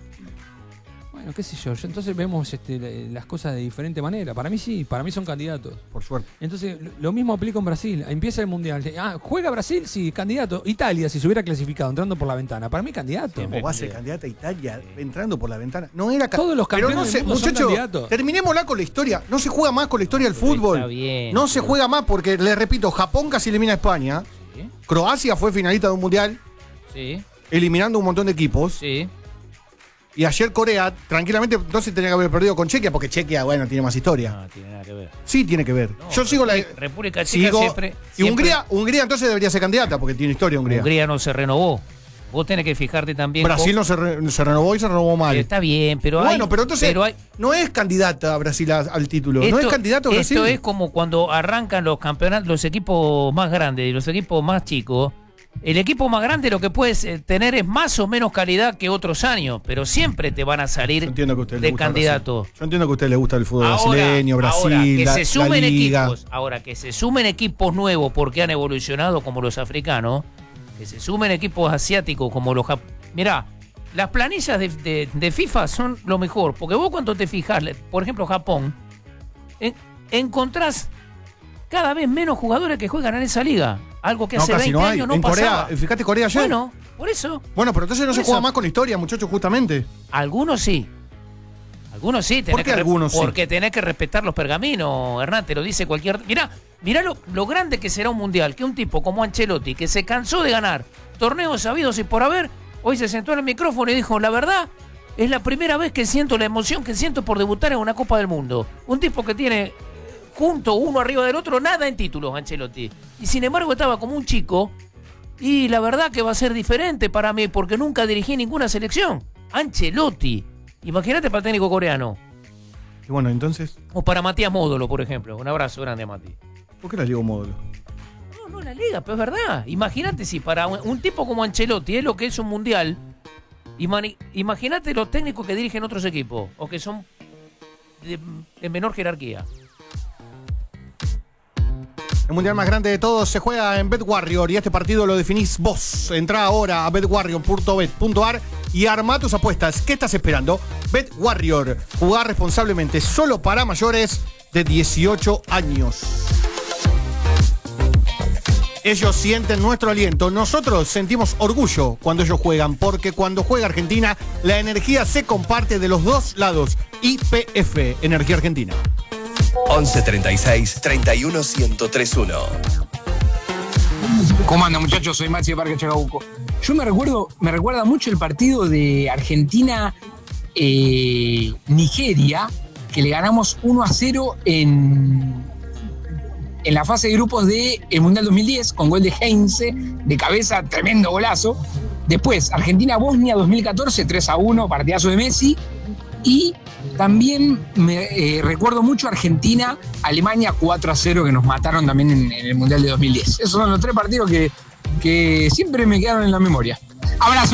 Speaker 1: Bueno, qué sé yo. Entonces vemos las cosas de diferente manera. Para mí sí, para mí son candidatos.
Speaker 2: Por suerte.
Speaker 1: Entonces, lo mismo aplica en Brasil. Empieza el Mundial. ¿Juega Brasil? Sí, candidato. Italia, si se hubiera clasificado entrando por la ventana. Para mí, candidato.
Speaker 2: ¿Cómo va a ser candidata a Italia entrando por la ventana? No era
Speaker 1: Todos los
Speaker 2: Pero
Speaker 1: campeones
Speaker 2: no se,
Speaker 1: del mundo son
Speaker 2: muchachos,
Speaker 1: candidatos.
Speaker 2: terminémosla con la historia. No se juega más con la historia del fútbol.
Speaker 3: Está bien.
Speaker 2: No se juega más porque, les repito, Japón casi elimina a España.
Speaker 3: Sí,
Speaker 2: Croacia fue finalista de un mundial,
Speaker 3: sí,
Speaker 2: eliminando un montón de equipos.
Speaker 3: sí.
Speaker 2: Y ayer Corea, tranquilamente, entonces tenía que haber perdido con Chequia, porque Chequia, bueno, tiene más historia.
Speaker 3: No tiene nada que ver.
Speaker 2: Sí, tiene que ver.
Speaker 3: No,
Speaker 2: Yo sigo la.
Speaker 3: República Checa
Speaker 2: Sigo.
Speaker 3: siempre.
Speaker 2: Y Hungría entonces debería ser candidata, porque tiene historia Hungría.
Speaker 3: Hungría no se renovó. Vos tenés que fijarte también.
Speaker 2: Brasil no se renovó y se renovó mal.
Speaker 3: Está bien, pero
Speaker 2: Bueno,
Speaker 3: hay.
Speaker 2: pero entonces
Speaker 3: hay-
Speaker 2: no es candidata Brasil al título. No es candidato Brasil.
Speaker 3: Esto es como cuando arrancan los campeonatos, los equipos más grandes y los equipos más chicos. El equipo más grande lo que puedes tener es más o menos calidad que otros años, pero siempre te van a
Speaker 2: Yo
Speaker 3: salir
Speaker 2: entiendo que a usted le
Speaker 3: de
Speaker 2: gusta
Speaker 3: candidato.
Speaker 2: Brasil. Yo entiendo que a usted le gusta el fútbol brasileño, Brasil,
Speaker 3: que
Speaker 2: la,
Speaker 3: se sumen
Speaker 2: la liga.
Speaker 3: equipos, ahora que se sumen equipos nuevos porque han evolucionado como los africanos, que se sumen equipos asiáticos como los mirá, las planillas de FIFA son lo mejor, porque vos cuando te fijas, por ejemplo Japón, encontrás cada vez menos jugadores que juegan en esa liga, algo que
Speaker 2: No,
Speaker 3: hace
Speaker 2: casi
Speaker 3: 20
Speaker 2: no hay.
Speaker 3: años no
Speaker 2: En
Speaker 3: pasaba.
Speaker 2: Corea, fíjate Corea ayer.
Speaker 3: Bueno, por eso.
Speaker 2: Bueno, pero entonces no
Speaker 3: por
Speaker 2: se
Speaker 3: eso.
Speaker 2: juega más con la historia, muchachos, justamente.
Speaker 3: Algunos sí. Algunos sí.
Speaker 2: ¿Por qué algunos sí?
Speaker 3: Porque tenés que respetar los pergaminos, Hernán, te lo dice cualquier... Mirá lo grande que será un mundial, que un tipo como Ancelotti, que se cansó de ganar torneos sabidos y por haber, hoy se sentó en el micrófono y dijo, la verdad, es la primera vez que siento la emoción que siento por debutar en una Copa del Mundo. Un tipo que tiene junto uno arriba del otro, nada en títulos, Ancelotti. Y sin embargo estaba como un chico, y la verdad que va a ser diferente para mí, porque nunca dirigí ninguna selección. Ancelotti. Imagínate para el técnico coreano.
Speaker 2: Y bueno, entonces.
Speaker 3: O para Matías Módolo, por ejemplo. Un abrazo grande a Mati.
Speaker 2: ¿Por qué la Liga módulo?
Speaker 3: No la liga, pero es verdad. Imagínate si para un tipo como Ancelotti es lo que es un mundial. Imagínate los técnicos que dirigen otros equipos o que son de menor jerarquía.
Speaker 2: El mundial más grande de todos se juega en BetWarrior y este partido lo definís vos. Entrá ahora a betwarrior.bet.ar y armá tus apuestas. ¿Qué estás esperando? BetWarrior. Jugá responsablemente, solo para mayores de 18 años. Ellos sienten nuestro aliento. Nosotros sentimos orgullo cuando ellos juegan, porque cuando juega Argentina, la energía se comparte de los dos lados. YPF, Energía Argentina.
Speaker 5: 11 36 31 1031.
Speaker 6: ¿Cómo andan, muchachos? Soy Maxi de Parque Chacabuco. Yo me recuerda mucho el partido de Argentina-Nigeria, que le ganamos 1-0 en la fase de grupos del Mundial 2010, con gol de Heinze, de cabeza, tremendo golazo. Después, Argentina-Bosnia 2014, 3-1, partidazo de Messi. Y también me recuerdo mucho Argentina-Alemania 4-0, que nos mataron también en el Mundial de 2010. Esos son los 3 partidos que siempre me quedaron en la memoria. ¡Abrazo!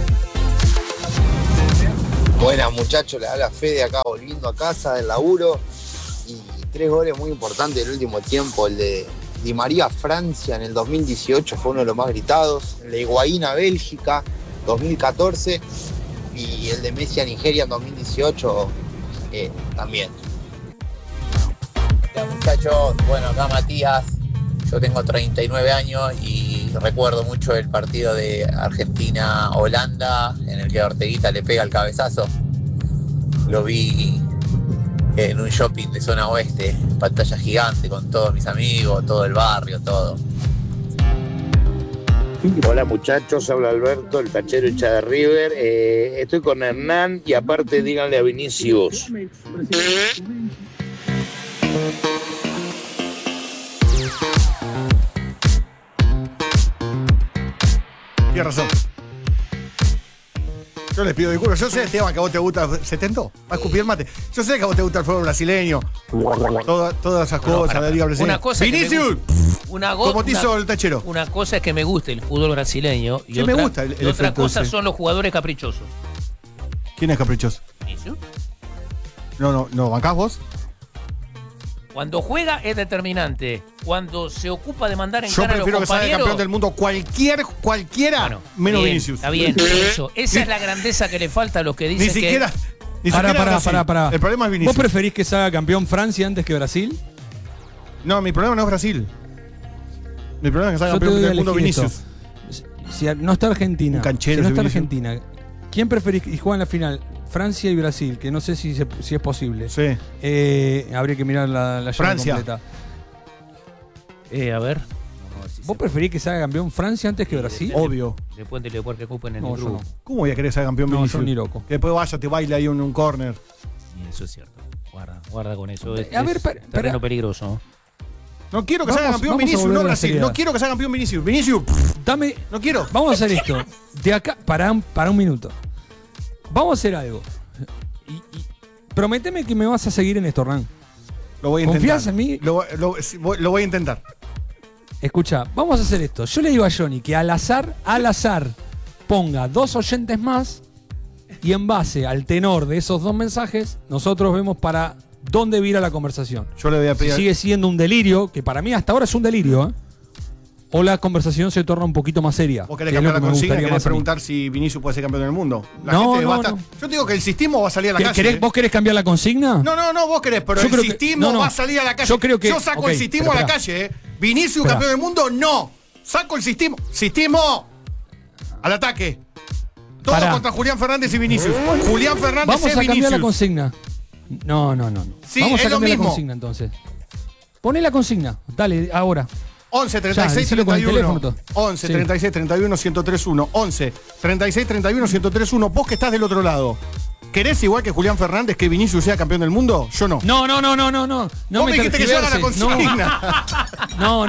Speaker 7: Buenas, muchachos, les habla Fede acá volviendo a casa del laburo. Y 3 goles muy importantes del último tiempo. El de Di María Francia en el 2018 fue uno de los más gritados. El de Higuaín a Bélgica 2014 y el de Messi a Nigeria en 2018 también.
Speaker 8: Hola, muchachos, bueno, acá Matías. Yo tengo 39 años y recuerdo mucho el partido de Argentina-Holanda en el que Orteguita le pega el cabezazo. Lo vi en un shopping de zona oeste, pantalla gigante con todos mis amigos, todo el barrio, todo.
Speaker 9: Hola muchachos, habla Alberto, el tachero hincha de River. Estoy con Hernán y aparte díganle a Vinicius.
Speaker 2: Tienes razón. Yo les pido disculpas. Yo sé, Esteban, que a vos te gusta. ¿Se tentó? Va a escupir el mate. Yo sé que a vos te gusta el fútbol brasileño. Todas esas cosas, la Liga Brasileña.
Speaker 3: Una cosa
Speaker 2: ¡Vinicius!
Speaker 3: Como
Speaker 2: te hizo el tachero.
Speaker 3: Una cosa es que me guste el fútbol brasileño y
Speaker 2: Sí,
Speaker 3: otra,
Speaker 2: me gusta el
Speaker 3: y otra
Speaker 2: efecto
Speaker 3: cosa
Speaker 2: ese.
Speaker 3: son los jugadores caprichosos.
Speaker 2: ¿Quién es caprichoso?
Speaker 3: ¿Vinicius?
Speaker 2: No, ¿bancás vos?
Speaker 3: Cuando juega es determinante. Cuando se ocupa de mandar en
Speaker 2: Yo
Speaker 3: cara a los
Speaker 2: prefiero que salga
Speaker 3: compañeros...
Speaker 2: campeón del mundo cualquiera,
Speaker 3: Bueno,
Speaker 2: menos
Speaker 3: bien,
Speaker 2: Vinicius.
Speaker 3: Está bien, eso. Esa es la grandeza que le falta a los que dicen
Speaker 2: Ni siquiera.
Speaker 1: Pará.
Speaker 2: El problema es Vinicius.
Speaker 1: ¿Vos preferís que salga campeón Francia antes que Brasil?
Speaker 2: No, mi problema no es Brasil. Mi problema es que salga
Speaker 1: Yo te
Speaker 2: campeón
Speaker 1: doy a
Speaker 2: del mundo
Speaker 1: elegir
Speaker 2: Vinicius.
Speaker 1: esto. Si no está Argentina,
Speaker 2: Un canchero
Speaker 1: si no
Speaker 2: ese
Speaker 1: está
Speaker 2: Vinicius.
Speaker 1: Argentina, ¿quién preferís que juega en la final? Francia y Brasil, que no sé si es posible.
Speaker 2: Sí.
Speaker 1: Habría que mirar la llave
Speaker 2: Francia.
Speaker 1: completa.
Speaker 3: A ver.
Speaker 1: ¿Vos preferís que salga campeón Francia antes que Brasil?
Speaker 2: Obvio.
Speaker 3: Después de que ocupen en
Speaker 1: No,
Speaker 3: el
Speaker 1: yo
Speaker 3: grupo.
Speaker 1: no.
Speaker 2: ¿Cómo voy a querer ser campeón
Speaker 1: No,
Speaker 2: Vinicius?
Speaker 1: yo ni loco.
Speaker 2: Que después vaya, te baila ahí en un córner.
Speaker 3: Y eso es cierto. Guarda con eso. Es,
Speaker 1: A ver,
Speaker 3: es
Speaker 1: pará.
Speaker 3: terreno peligroso.
Speaker 2: No quiero que salga campeón
Speaker 1: vamos a
Speaker 2: Vinicius,
Speaker 1: volver
Speaker 2: no
Speaker 1: a la
Speaker 2: Brasil.
Speaker 1: seriedad.
Speaker 2: No quiero que salga campeón Vinicius. Vinicius,
Speaker 1: Dame.
Speaker 2: no quiero.
Speaker 1: Vamos a hacer esto. De acá, para un minuto. Vamos a hacer algo. Y prométeme que me vas a seguir en esto, Hernán.
Speaker 2: Lo voy a intentar.
Speaker 1: ¿Confías en mí?
Speaker 2: Lo voy a intentar.
Speaker 1: Escucha, vamos a hacer esto. Yo le digo a Johnny que al azar, ponga 2 oyentes más y en base al tenor de esos 2 mensajes, nosotros vemos para dónde vira la conversación.
Speaker 2: Yo le voy a
Speaker 1: Si
Speaker 2: pedir.
Speaker 1: sigue siendo un delirio, que para mí hasta ahora es un delirio, o la conversación se torna un poquito más seria.
Speaker 2: Vos querés
Speaker 1: que es lo
Speaker 2: cambiar la
Speaker 1: que me
Speaker 2: consigna,
Speaker 1: gustaría
Speaker 2: querés
Speaker 1: más a mí.
Speaker 2: preguntar si Vinicius puede ser campeón del mundo.
Speaker 1: No.
Speaker 2: Yo te digo que el sistema va a salir a la calle.
Speaker 1: ¿Vos querés cambiar la consigna?
Speaker 2: No, vos querés, pero
Speaker 1: Yo
Speaker 2: el
Speaker 1: creo que-
Speaker 2: sistema
Speaker 1: no.
Speaker 2: va a salir a la calle.
Speaker 1: Yo creo que-
Speaker 2: saco
Speaker 1: ok,
Speaker 2: el sistema
Speaker 1: pero
Speaker 2: a la
Speaker 1: esperá.
Speaker 2: calle, Vinicius,
Speaker 1: Esperá.
Speaker 2: campeón del mundo, no. Saco el sistema. Sistema al ataque. Todo
Speaker 1: Pará.
Speaker 2: contra Julián Fernández y Vinicius. Julián Fernández
Speaker 1: Vamos
Speaker 2: es
Speaker 1: a cambiar
Speaker 2: Vinicius.
Speaker 1: la consigna. No.
Speaker 2: Sí,
Speaker 1: Vamos
Speaker 2: es
Speaker 1: a
Speaker 2: lo
Speaker 1: cambiar la
Speaker 2: mismo.
Speaker 1: consigna entonces. Poné la consigna. Dale, ahora.
Speaker 2: 11
Speaker 1: Ya,
Speaker 2: 36
Speaker 1: decilo con el
Speaker 2: 31
Speaker 1: teléfono.
Speaker 2: 11
Speaker 1: Sí.
Speaker 2: 36 31 1031 11 36 31 1031. Vos que estás del otro lado, ¿querés igual que Julián Fernández que Vinicius sea campeón del mundo? Yo no.
Speaker 1: No.
Speaker 2: Vos me dijiste que se haga la
Speaker 1: tergiverses.
Speaker 2: consigna.
Speaker 1: No.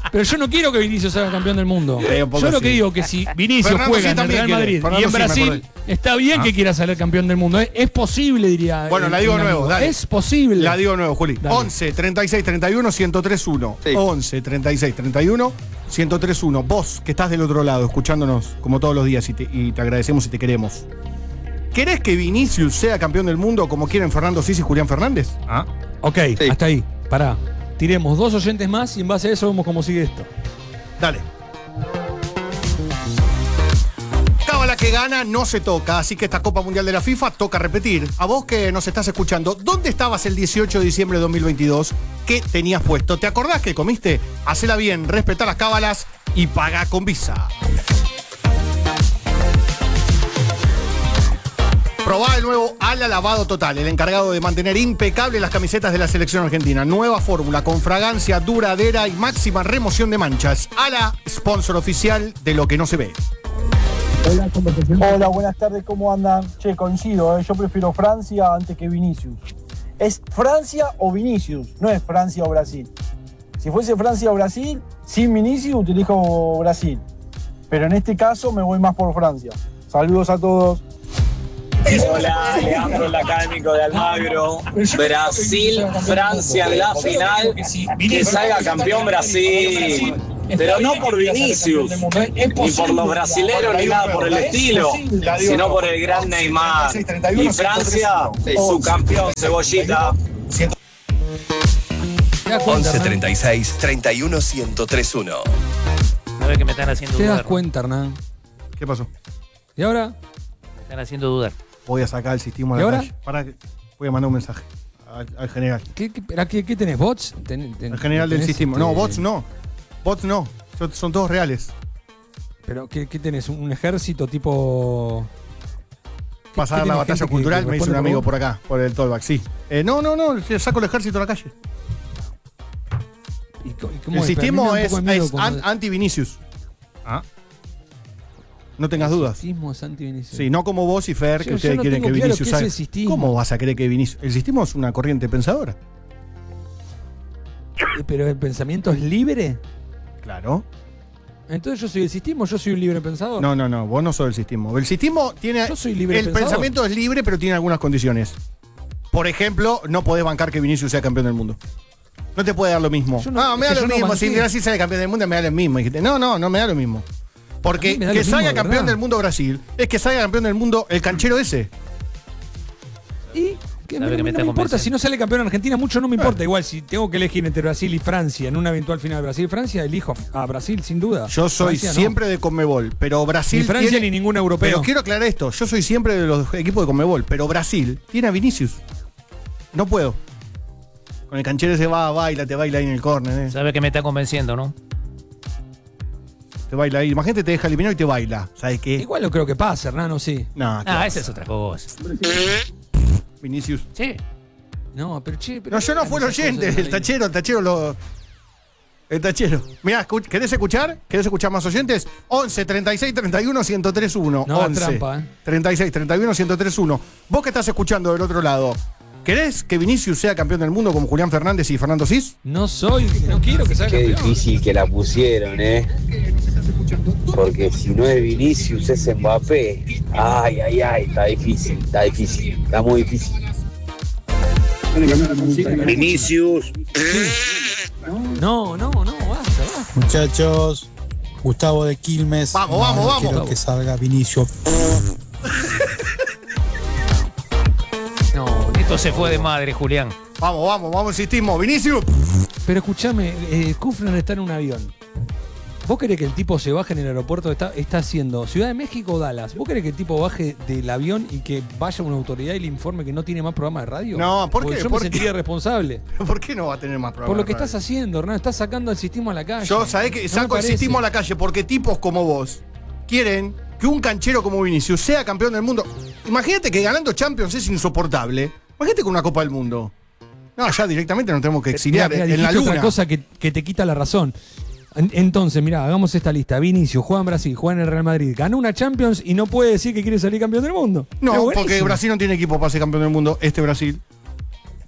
Speaker 1: Pero yo no quiero que Vinicius sea campeón del mundo. Yo lo que digo que si Vinicius
Speaker 2: Fernando
Speaker 1: juega
Speaker 2: sí
Speaker 1: en el
Speaker 2: también
Speaker 1: Real Madrid
Speaker 2: quiere.
Speaker 1: y en
Speaker 2: Fernando sí, me
Speaker 1: Brasil, está bien que quiera salir campeón del mundo. Es posible, diría.
Speaker 2: Bueno, la digo de nuevo, dale.
Speaker 1: Es posible.
Speaker 2: La digo de nuevo, Juli.
Speaker 1: Dale.
Speaker 2: 11 36 31 1031.
Speaker 7: Sí.
Speaker 2: 11 36 31 1031. Vos, que estás del otro lado, escuchándonos como todos los días y te agradecemos y te queremos. ¿Querés que Vinicius sea campeón del mundo como quieren Fernando Sis y Julián Fernández?
Speaker 1: Ok,
Speaker 7: Sí.
Speaker 1: hasta ahí. Pará. Tiremos 2 oyentes más y en base a eso vemos cómo sigue esto.
Speaker 2: Dale. Cábala que gana no se toca, así que esta Copa Mundial de la FIFA toca repetir. A vos que nos estás escuchando, ¿dónde estabas el 18 de diciembre de 2022? ¿Qué tenías puesto? ¿Te acordás que comiste? Hacela bien, respetá las cábalas y pagá con Visa. Probá el nuevo Ala Lavado Total, el encargado de mantener impecable las camisetas de la selección argentina. Nueva fórmula con fragancia duradera y máxima remoción de manchas. Ala, sponsor oficial de lo que no se ve.
Speaker 10: Hola, buenas tardes, ¿cómo andan? Che, coincido, yo prefiero Francia antes que Vinicius. Es Francia o Vinicius, no es Francia o Brasil. Si fuese Francia o Brasil, sin Vinicius te elijo Brasil. Pero en este caso me voy más por Francia. Saludos a todos.
Speaker 11: Hola, Leandro, el académico de Almagro. Brasil, Francia en la final. Que salga campeón Brasil. Pero no por Vinicius, ni por los brasileros, ni nada por el estilo, sino por el gran Neymar. Y Francia, su campeón, Cebollita.
Speaker 5: 11 36 31 1031.
Speaker 3: ¿Sabes que me están haciendo
Speaker 1: ¿Te das
Speaker 3: dudar?
Speaker 1: cuenta, Hernán?
Speaker 2: ¿Qué pasó?
Speaker 1: ¿Y ahora?
Speaker 3: Me están haciendo dudar.
Speaker 2: Voy a sacar el sistema
Speaker 1: ¿Y
Speaker 2: a la
Speaker 1: ahora?
Speaker 2: calle. Voy a mandar un mensaje al general.
Speaker 1: ¿Qué tenés? ¿Bots?
Speaker 2: Al general del
Speaker 1: tenés,
Speaker 2: sistema. No, bots no. Bots no. Son todos reales.
Speaker 1: ¿Pero qué tenés? ¿Un ejército tipo...?
Speaker 2: Pasar la batalla cultural, me dice un amigo por acá, por el Tollback, sí. No, saco el ejército a la calle.
Speaker 1: ¿Y cómo
Speaker 2: El sistema es
Speaker 1: cuando...
Speaker 2: anti-Vinicius. No tengas dudas.
Speaker 1: El sistema es anti-Vinicius.
Speaker 2: Sí, no como vos y Fer, que ustedes
Speaker 1: no
Speaker 2: quieren
Speaker 1: tengo
Speaker 2: que
Speaker 1: claro
Speaker 2: Vinicius
Speaker 1: qué es
Speaker 2: salga.
Speaker 1: el sistema.
Speaker 2: ¿Cómo vas a creer que Vinicius? El sistema es una corriente pensadora.
Speaker 1: ¿Pero el pensamiento es libre?
Speaker 2: Claro.
Speaker 1: Entonces yo soy el sistema, yo soy un libre pensador.
Speaker 2: No, vos no sos el sistema. El sistema tiene.
Speaker 1: Yo soy libre
Speaker 2: El
Speaker 1: pensador.
Speaker 2: pensamiento es libre, pero tiene algunas condiciones. Por ejemplo, no podés bancar que Vinicius sea campeón del mundo. No te puede dar lo mismo. Me da lo mismo. Si Brasil sale campeón del mundo, me da lo mismo. Dijiste, no me da lo mismo. Porque que salga campeón del mundo Brasil es que salga campeón del mundo el canchero ese.
Speaker 1: ¿Y? No me importa, si no sale campeón Argentina, mucho no me importa. Igual, si tengo que elegir entre Brasil y Francia en una eventual final de Brasil-Francia, elijo a Brasil, sin duda.
Speaker 2: Yo soy
Speaker 1: Francia,
Speaker 2: siempre de Conmebol, pero Brasil.
Speaker 1: Ni Francia ni ningún europeo.
Speaker 2: Pero quiero aclarar esto: yo soy siempre de los equipos de Conmebol, pero Brasil tiene a Vinicius. No puedo. Con el canchero ese te baila ahí en el córner.
Speaker 3: ¿Sabes que me está convenciendo, no?
Speaker 2: Te baila ahí. Imagínate, te deja eliminado y te baila. ¿Sabes qué?
Speaker 1: Igual no creo que pase, Hernán, sí.
Speaker 2: No,
Speaker 3: esa es otra cosa.
Speaker 2: Vinicius.
Speaker 3: Sí.
Speaker 1: No, pero che.
Speaker 2: No, yo no fui el oyente. El tachero lo. El tachero. Mirá, ¿querés escuchar? ¿Querés escuchar más oyentes? 11 36 31 1031.
Speaker 1: No,
Speaker 2: 11
Speaker 1: trampa,
Speaker 2: 36 31 1031. Vos que estás escuchando del otro lado, ¿querés que Vinicius sea campeón del mundo como Julián Fernández y Fernando Sis?
Speaker 1: No quiero que sea
Speaker 12: Qué
Speaker 1: campeón.
Speaker 12: difícil que la pusieron, Porque si no es Vinicius, es Mbappé. Ay, está difícil, está muy difícil.
Speaker 9: Vinicius.
Speaker 1: No, basta.
Speaker 13: Muchachos, Gustavo de Quilmes.
Speaker 2: Vamos.
Speaker 13: Quiero que salga Vinicius.
Speaker 3: No, esto se fue de madre, Julián.
Speaker 2: Vamos, insistimos. Vinicius.
Speaker 1: Pero escúchame, Kufner está en un avión. ¿Vos querés que el tipo se baje en el aeropuerto? Está haciendo Ciudad de México o Dallas. ¿Vos querés que el tipo baje del avión y que vaya una autoridad y le informe que no tiene más programa de radio?
Speaker 2: No, ¿por qué?
Speaker 1: Yo me sentiría responsable.
Speaker 2: ¿Por qué no va a tener más programa?
Speaker 1: Por lo que estás haciendo, Hernán. Estás sacando el sistema a la calle.
Speaker 2: Yo, ¿sabés que saco el sistema a la calle? Porque tipos como vos quieren que un canchero como Vinicius sea campeón del mundo. Imagínate que ganando Champions es insoportable. Imagínate con una Copa del Mundo. No, ya directamente nos tenemos que exiliar
Speaker 1: Mirá,
Speaker 2: en la luna.
Speaker 1: otra cosa que te quita la razón. Entonces, mirá, hagamos esta lista. Vinicius juega en Brasil, juega en el Real Madrid, ganó una Champions y no puede decir que quiere salir campeón del mundo.
Speaker 2: No, porque Brasil no tiene equipo para ser campeón del mundo, Brasil.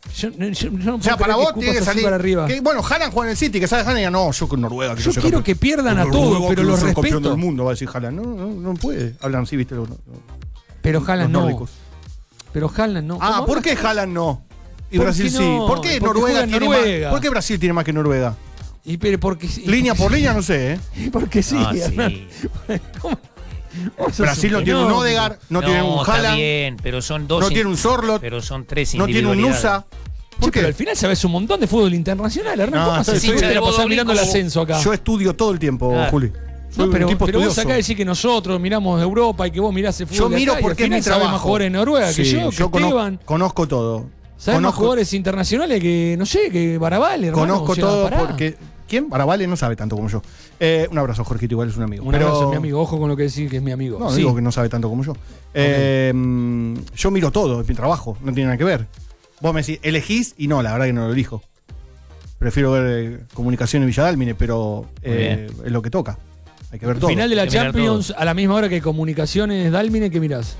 Speaker 1: Yo no
Speaker 2: O sea,
Speaker 1: puedo
Speaker 2: para
Speaker 1: creer
Speaker 2: vos
Speaker 1: que
Speaker 2: tiene que
Speaker 1: escupas así
Speaker 2: salir.
Speaker 1: para arriba.
Speaker 2: Bueno, Haaland juega en el City, que sabe Haaland y diga, no, yo con Noruega.
Speaker 1: Yo quiero que pierdan a todos, pero los
Speaker 2: campeón
Speaker 1: respeto.
Speaker 2: del mundo, va a decir Haaland. No puede. Hablan así, viste.
Speaker 1: Pero Haaland no.
Speaker 2: nórdicos.
Speaker 1: Pero Haaland no.
Speaker 2: Ah,
Speaker 1: ¿Cómo
Speaker 2: ¿por
Speaker 1: hablas?
Speaker 2: qué Haaland no? Y
Speaker 1: ¿Por
Speaker 2: Brasil
Speaker 1: qué
Speaker 2: sí.
Speaker 1: no?
Speaker 2: ¿Por qué
Speaker 1: Porque
Speaker 2: Noruega
Speaker 1: juega en
Speaker 2: tiene
Speaker 1: Noruega.
Speaker 2: más? ¿Por qué Brasil tiene más que Noruega?
Speaker 1: Y pero porque
Speaker 2: Línea por línea, no sé, ¿eh?
Speaker 1: Porque sí.
Speaker 3: Ah, sí.
Speaker 1: Hernán. ¿Cómo? Vos sos
Speaker 2: Brasil no
Speaker 1: un
Speaker 2: tiene un
Speaker 1: fenómeno.
Speaker 2: Odegaard, no tiene un
Speaker 3: está
Speaker 2: Haaland,
Speaker 3: bien, pero son dos.
Speaker 2: no tiene un Sorlot,
Speaker 3: Pero son tres
Speaker 2: no tiene un
Speaker 3: individualidades.
Speaker 2: Nusa. ¿Por
Speaker 1: Che, pero
Speaker 2: qué?
Speaker 1: al final sabes un montón de fútbol internacional, Hernán.
Speaker 2: No,
Speaker 1: ¿Cómo sabes?
Speaker 2: sí,
Speaker 1: Soy
Speaker 2: sí,
Speaker 1: de la pasada
Speaker 3: Bodolí
Speaker 1: mirando el
Speaker 3: como-
Speaker 1: ascenso acá.
Speaker 2: Yo estudio todo el tiempo,
Speaker 3: Claro.
Speaker 2: Juli. Soy
Speaker 1: No, pero
Speaker 2: un tipo
Speaker 1: vos
Speaker 2: estudioso.
Speaker 1: acá decís que nosotros miramos Europa y que vos mirás el fútbol.
Speaker 2: Yo
Speaker 1: de
Speaker 2: miro
Speaker 1: acá y
Speaker 2: porque
Speaker 1: al
Speaker 2: es mi
Speaker 1: final sabés
Speaker 2: trabajo.
Speaker 1: más jugadores en Noruega que
Speaker 2: Sí,
Speaker 1: yo, que Esteban.
Speaker 2: conozco todo.
Speaker 1: Sabés más jugadores internacionales que, no sé, que Barabal, hermano.
Speaker 2: Conozco
Speaker 1: O sea,
Speaker 2: todo
Speaker 1: pará.
Speaker 2: porque. ¿Quién? Baravale no sabe tanto como yo. Un abrazo, Jorgito, igual es un amigo.
Speaker 1: Un abrazo, mi amigo. Ojo con lo que decís que es mi amigo.
Speaker 2: No,
Speaker 1: Sí.
Speaker 2: digo que no sabe tanto como yo. Yo miro todo, es mi trabajo, no tiene nada que ver. Vos me decís, elegís y no, la verdad que no lo elijo. Prefiero ver Comunicación en Villadálmine, pero es lo que toca. Hay que ver todo.
Speaker 1: Final de la
Speaker 3: Hay que mirar
Speaker 1: Champions a la misma hora que Comunicaciones Dálmine, ¿qué mirás?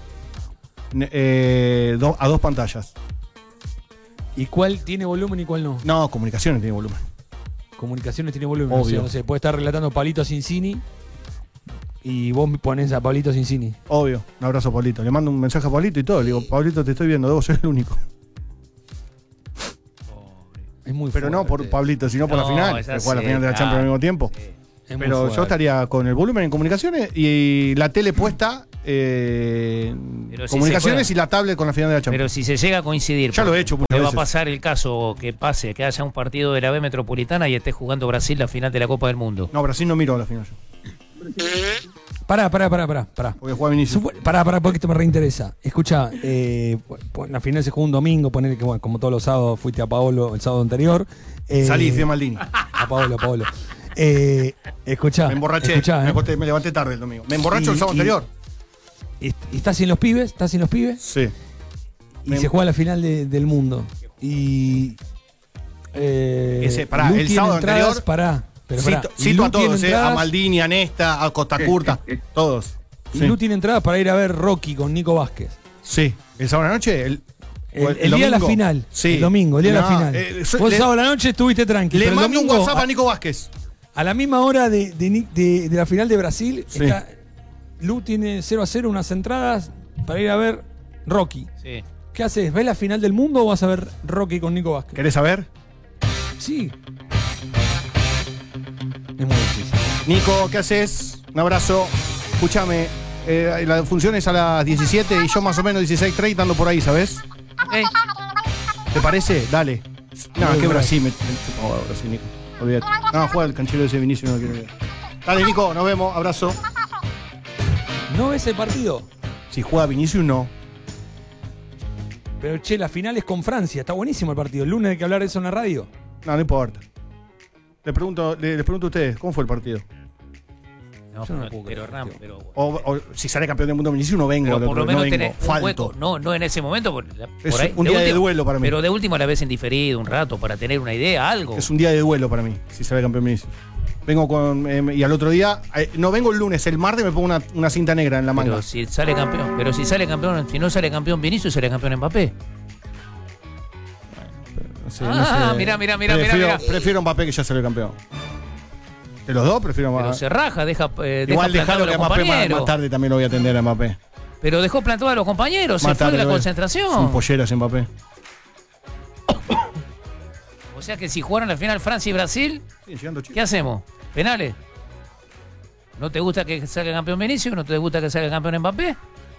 Speaker 2: A dos pantallas.
Speaker 1: ¿Y cuál tiene volumen y cuál no?
Speaker 2: No, Comunicaciones tiene volumen.
Speaker 1: Comunicaciones tiene volumen.
Speaker 2: Obvio.
Speaker 1: O sea, no sé, puede estar relatando Pablito Cincini y vos me pones a Pablito Cincini.
Speaker 2: Obvio. Un abrazo a Pablito. Le mando un mensaje a Pablito y todo. Le digo, Pablito, te estoy viendo, vos sos el único.
Speaker 1: Es muy
Speaker 2: Pero no por Pablito, sino por la
Speaker 3: No,
Speaker 2: final.
Speaker 3: es
Speaker 2: Que juega la
Speaker 3: así,
Speaker 2: final de la
Speaker 3: claro.
Speaker 2: Champions al mismo tiempo.
Speaker 1: Es muy
Speaker 2: Pero
Speaker 1: fuerte.
Speaker 2: yo estaría con el volumen en Comunicaciones y la tele puesta
Speaker 3: si
Speaker 2: Comunicaciones
Speaker 3: se
Speaker 2: y la tablet con la final de la
Speaker 3: Pero
Speaker 2: Champions.
Speaker 3: si se llega a coincidir.
Speaker 2: Ya lo he hecho muchas
Speaker 3: porque va a
Speaker 2: veces.
Speaker 3: pasar el caso que pase, que haya un partido de la B Metropolitana y esté jugando Brasil la final de la Copa del Mundo.
Speaker 2: No, Brasil no miró la final yo.
Speaker 1: Pará.
Speaker 2: Porque juega Vinicius.
Speaker 1: Pará, porque esto me reinteresa. Escucha, la final se jugó un domingo, ponele que, bueno, como todos los sábados fuiste a Paolo el sábado anterior.
Speaker 2: Salí y fui a Maldini.
Speaker 1: A Paolo. Escuchá.
Speaker 2: Me emborraché.
Speaker 1: Escuchá,
Speaker 2: Me levanté tarde el domingo. Me emborracho el sábado anterior.
Speaker 1: ¿Y estás sin los pibes?
Speaker 2: Sí.
Speaker 1: Y se juega la final del mundo. Y.
Speaker 2: Pará,
Speaker 1: Lu
Speaker 2: el
Speaker 1: tiene
Speaker 2: sábado
Speaker 1: entradas,
Speaker 2: anterior.
Speaker 1: pará. Pero pará.
Speaker 2: Cito
Speaker 1: Lu
Speaker 2: a
Speaker 1: tiene
Speaker 2: todos, a
Speaker 1: entradas-
Speaker 2: Maldini, a Nesta, a Costa Curta, todos.
Speaker 1: Y
Speaker 2: Sí.
Speaker 1: Lu tiene entradas para ir a ver Rocky con Nico Vázquez.
Speaker 2: Sí. El sábado a la noche,
Speaker 1: El día de la
Speaker 2: domingo.
Speaker 1: final.
Speaker 2: Sí.
Speaker 1: El domingo, el día de la
Speaker 2: No,
Speaker 1: final.
Speaker 2: soy-
Speaker 1: Vos
Speaker 2: le-
Speaker 1: el sábado a la noche estuviste tranquilo.
Speaker 2: Le
Speaker 1: pero el
Speaker 2: mando un
Speaker 1: domingo,
Speaker 2: WhatsApp a Nico Vázquez.
Speaker 1: a la misma hora de la final de Brasil,
Speaker 2: Sí.
Speaker 1: Lu tiene 0-0 unas entradas para ir a ver Rocky.
Speaker 3: Sí.
Speaker 1: ¿Qué haces? ¿Ves la final del mundo o vas a ver Rocky con Nico Vázquez?
Speaker 2: ¿Querés saber?
Speaker 1: Sí. Es muy difícil.
Speaker 2: Nico, ¿qué haces? Un abrazo. Escúchame, la función es a las 17 y yo más o menos 16:30 ando por ahí, ¿sabes? ¿Te parece? Dale. No,
Speaker 1: Muy
Speaker 2: que
Speaker 1: bueno.
Speaker 2: Brasil me chupó Brasil, Nico. Olvídate. No, juega el canchero de ese Vinicius, no quiero ver. Dale, Nico, nos vemos. Abrazo.
Speaker 1: ¿No ves el partido?
Speaker 2: Si juega Vinicius, no.
Speaker 1: Pero che, la final es con Francia. Está buenísimo el partido. El lunes hay que hablar de eso en la radio.
Speaker 2: No, no importa. Les pregunto a ustedes, ¿cómo fue el partido?
Speaker 3: No,
Speaker 1: Yo no
Speaker 3: pero,
Speaker 1: puedo creer,
Speaker 3: Hernán,
Speaker 1: tío.
Speaker 3: pero,
Speaker 2: O si sale campeón del mundo Vinicius, no vengo.
Speaker 3: pero
Speaker 2: al
Speaker 3: por
Speaker 2: otro,
Speaker 3: lo menos
Speaker 2: no vengo.
Speaker 3: tenés un
Speaker 2: Falto.
Speaker 3: hueco. No en ese momento. Por
Speaker 2: Es
Speaker 3: ahí,
Speaker 2: un día de
Speaker 3: último-
Speaker 2: duelo para mí.
Speaker 3: Pero de último la vez en diferido, un rato, para tener una idea, algo.
Speaker 2: Es un día de duelo para mí, si sale campeón Vinicius. Vengo con. Y al otro día. No vengo el lunes, el martes me pongo una cinta negra en la manga.
Speaker 3: Pero si sale campeón, si no sale campeón Vinicius, sale campeón Mbappé.
Speaker 2: No sé,
Speaker 3: mirá.
Speaker 2: Prefiero Mbappé que ya salió campeón. De los dos, prefiero
Speaker 3: Pero
Speaker 2: Mbappé.
Speaker 3: se raja, deja
Speaker 2: Igual
Speaker 3: plantado
Speaker 2: dejalo
Speaker 3: a
Speaker 2: que
Speaker 3: los
Speaker 2: a Mbappé
Speaker 3: compañeros.
Speaker 2: más tarde también lo voy a atender a Mbappé.
Speaker 3: Pero dejó plantado a los compañeros, se
Speaker 2: Más
Speaker 3: fue de
Speaker 2: tarde
Speaker 3: la
Speaker 2: lo voy a-
Speaker 3: concentración.
Speaker 2: Son polleras Mbappé.
Speaker 3: O sea que si jugaron la final Francia y Brasil,
Speaker 2: Sí, llegando
Speaker 3: ¿qué hacemos? ¿Penales? ¿No te gusta que salga campeón Vinicius? ¿No te gusta que salga campeón Mbappé?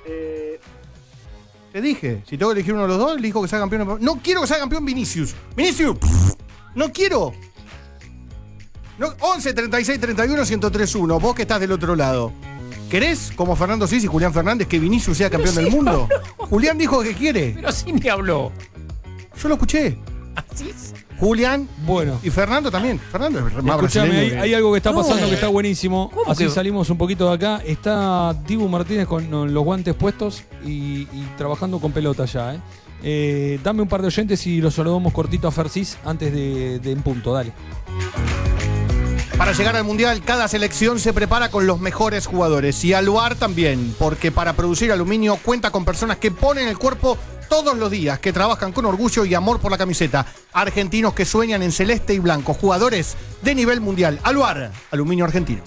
Speaker 2: Te dije, si tengo que elegir uno de los dos, elijo que sea campeón Mbappé. No quiero que sea campeón Vinicius. ¡Vinicius! ¡No quiero! No, 11 36 31 1031. Vos que estás del otro lado. ¿Querés, como Fernando Cis y Julián Fernández, que Vinicius sea campeón del mundo? Julián dijo que quiere.
Speaker 3: Pero sí ni habló.
Speaker 2: Yo lo escuché. Julián
Speaker 1: Bueno.
Speaker 2: y Fernando también. Fernando es más
Speaker 1: Escuchame,
Speaker 2: brasileño.
Speaker 1: hay algo que está pasando que está buenísimo.
Speaker 3: ¿Cómo
Speaker 1: Así
Speaker 3: que?
Speaker 1: salimos un poquito de acá. Está Dibu Martínez con los guantes puestos y trabajando con pelota ya. Dame un par de oyentes y los saludamos cortito a Fercis antes de en punto. Dale.
Speaker 2: Para llegar al Mundial, cada selección se prepara con los mejores jugadores. Y Aluar también, porque para producir aluminio cuenta con personas que ponen el cuerpo todos los días, que trabajan con orgullo y amor por la camiseta. Argentinos que sueñan en celeste y blanco. Jugadores de nivel mundial. Aluar, aluminio argentino.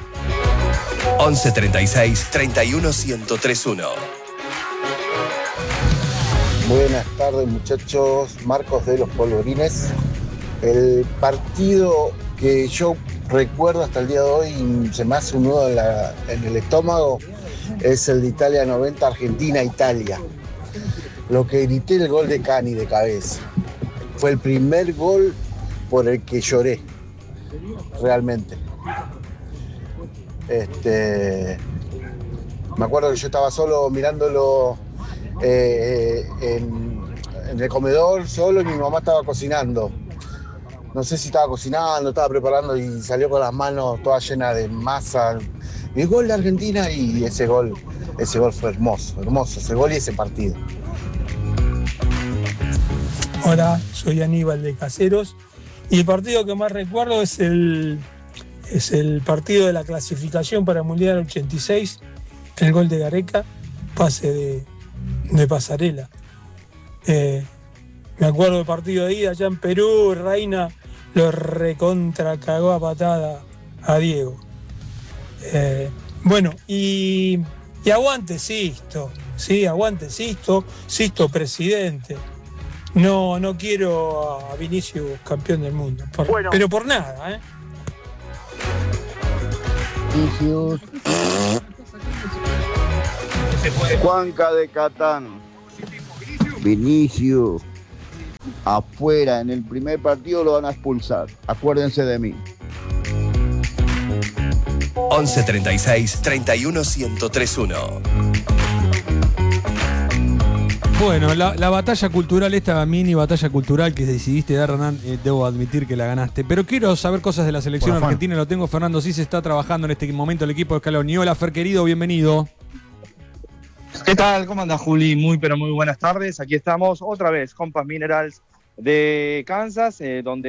Speaker 5: 11 36 31 1031.
Speaker 7: Buenas tardes, muchachos. Marcos de los Polvorines. El partido que yo recuerdo hasta el día de hoy y se me hace un nudo en el estómago es el de Italia 90, Argentina-Italia. Lo que grité el gol de Cani de cabeza. Fue el primer gol por el que lloré, realmente. Me acuerdo que yo estaba solo mirándolo en el comedor, solo, y mi mamá estaba cocinando. No sé si estaba cocinando, estaba preparando y salió con las manos todas llenas de masa. El gol de Argentina y ese gol fue hermoso, ese gol y ese partido.
Speaker 14: Hola, soy Aníbal de Caseros y el partido que más recuerdo es el partido de la clasificación para el Mundial 86, el gol de Gareca, pase de Pasarela. Me acuerdo del partido de ida allá en Perú, Reina lo recontra cagó a patada a Diego. Bueno, y aguante Sisto, sí, aguante Sisto presidente. No quiero a Vinicius campeón del mundo, pero por nada,
Speaker 15: Vinicius. Juanca de Catán. Vinicius. Afuera, en el primer partido lo van a expulsar. Acuérdense de mí.
Speaker 5: 11 36 31 1031.
Speaker 1: Bueno, la batalla cultural, esta mini batalla cultural que decidiste dar, Hernán, debo admitir que la ganaste. Pero quiero saber cosas de la selección argentina. Lo tengo, Fernando Cis está trabajando en este momento el equipo de Scaloni. Hola, Fer, querido, bienvenido.
Speaker 16: ¿Qué tal? ¿Cómo anda, Juli? Muy buenas tardes. Aquí estamos otra vez, Compass Minerals de Kansas, donde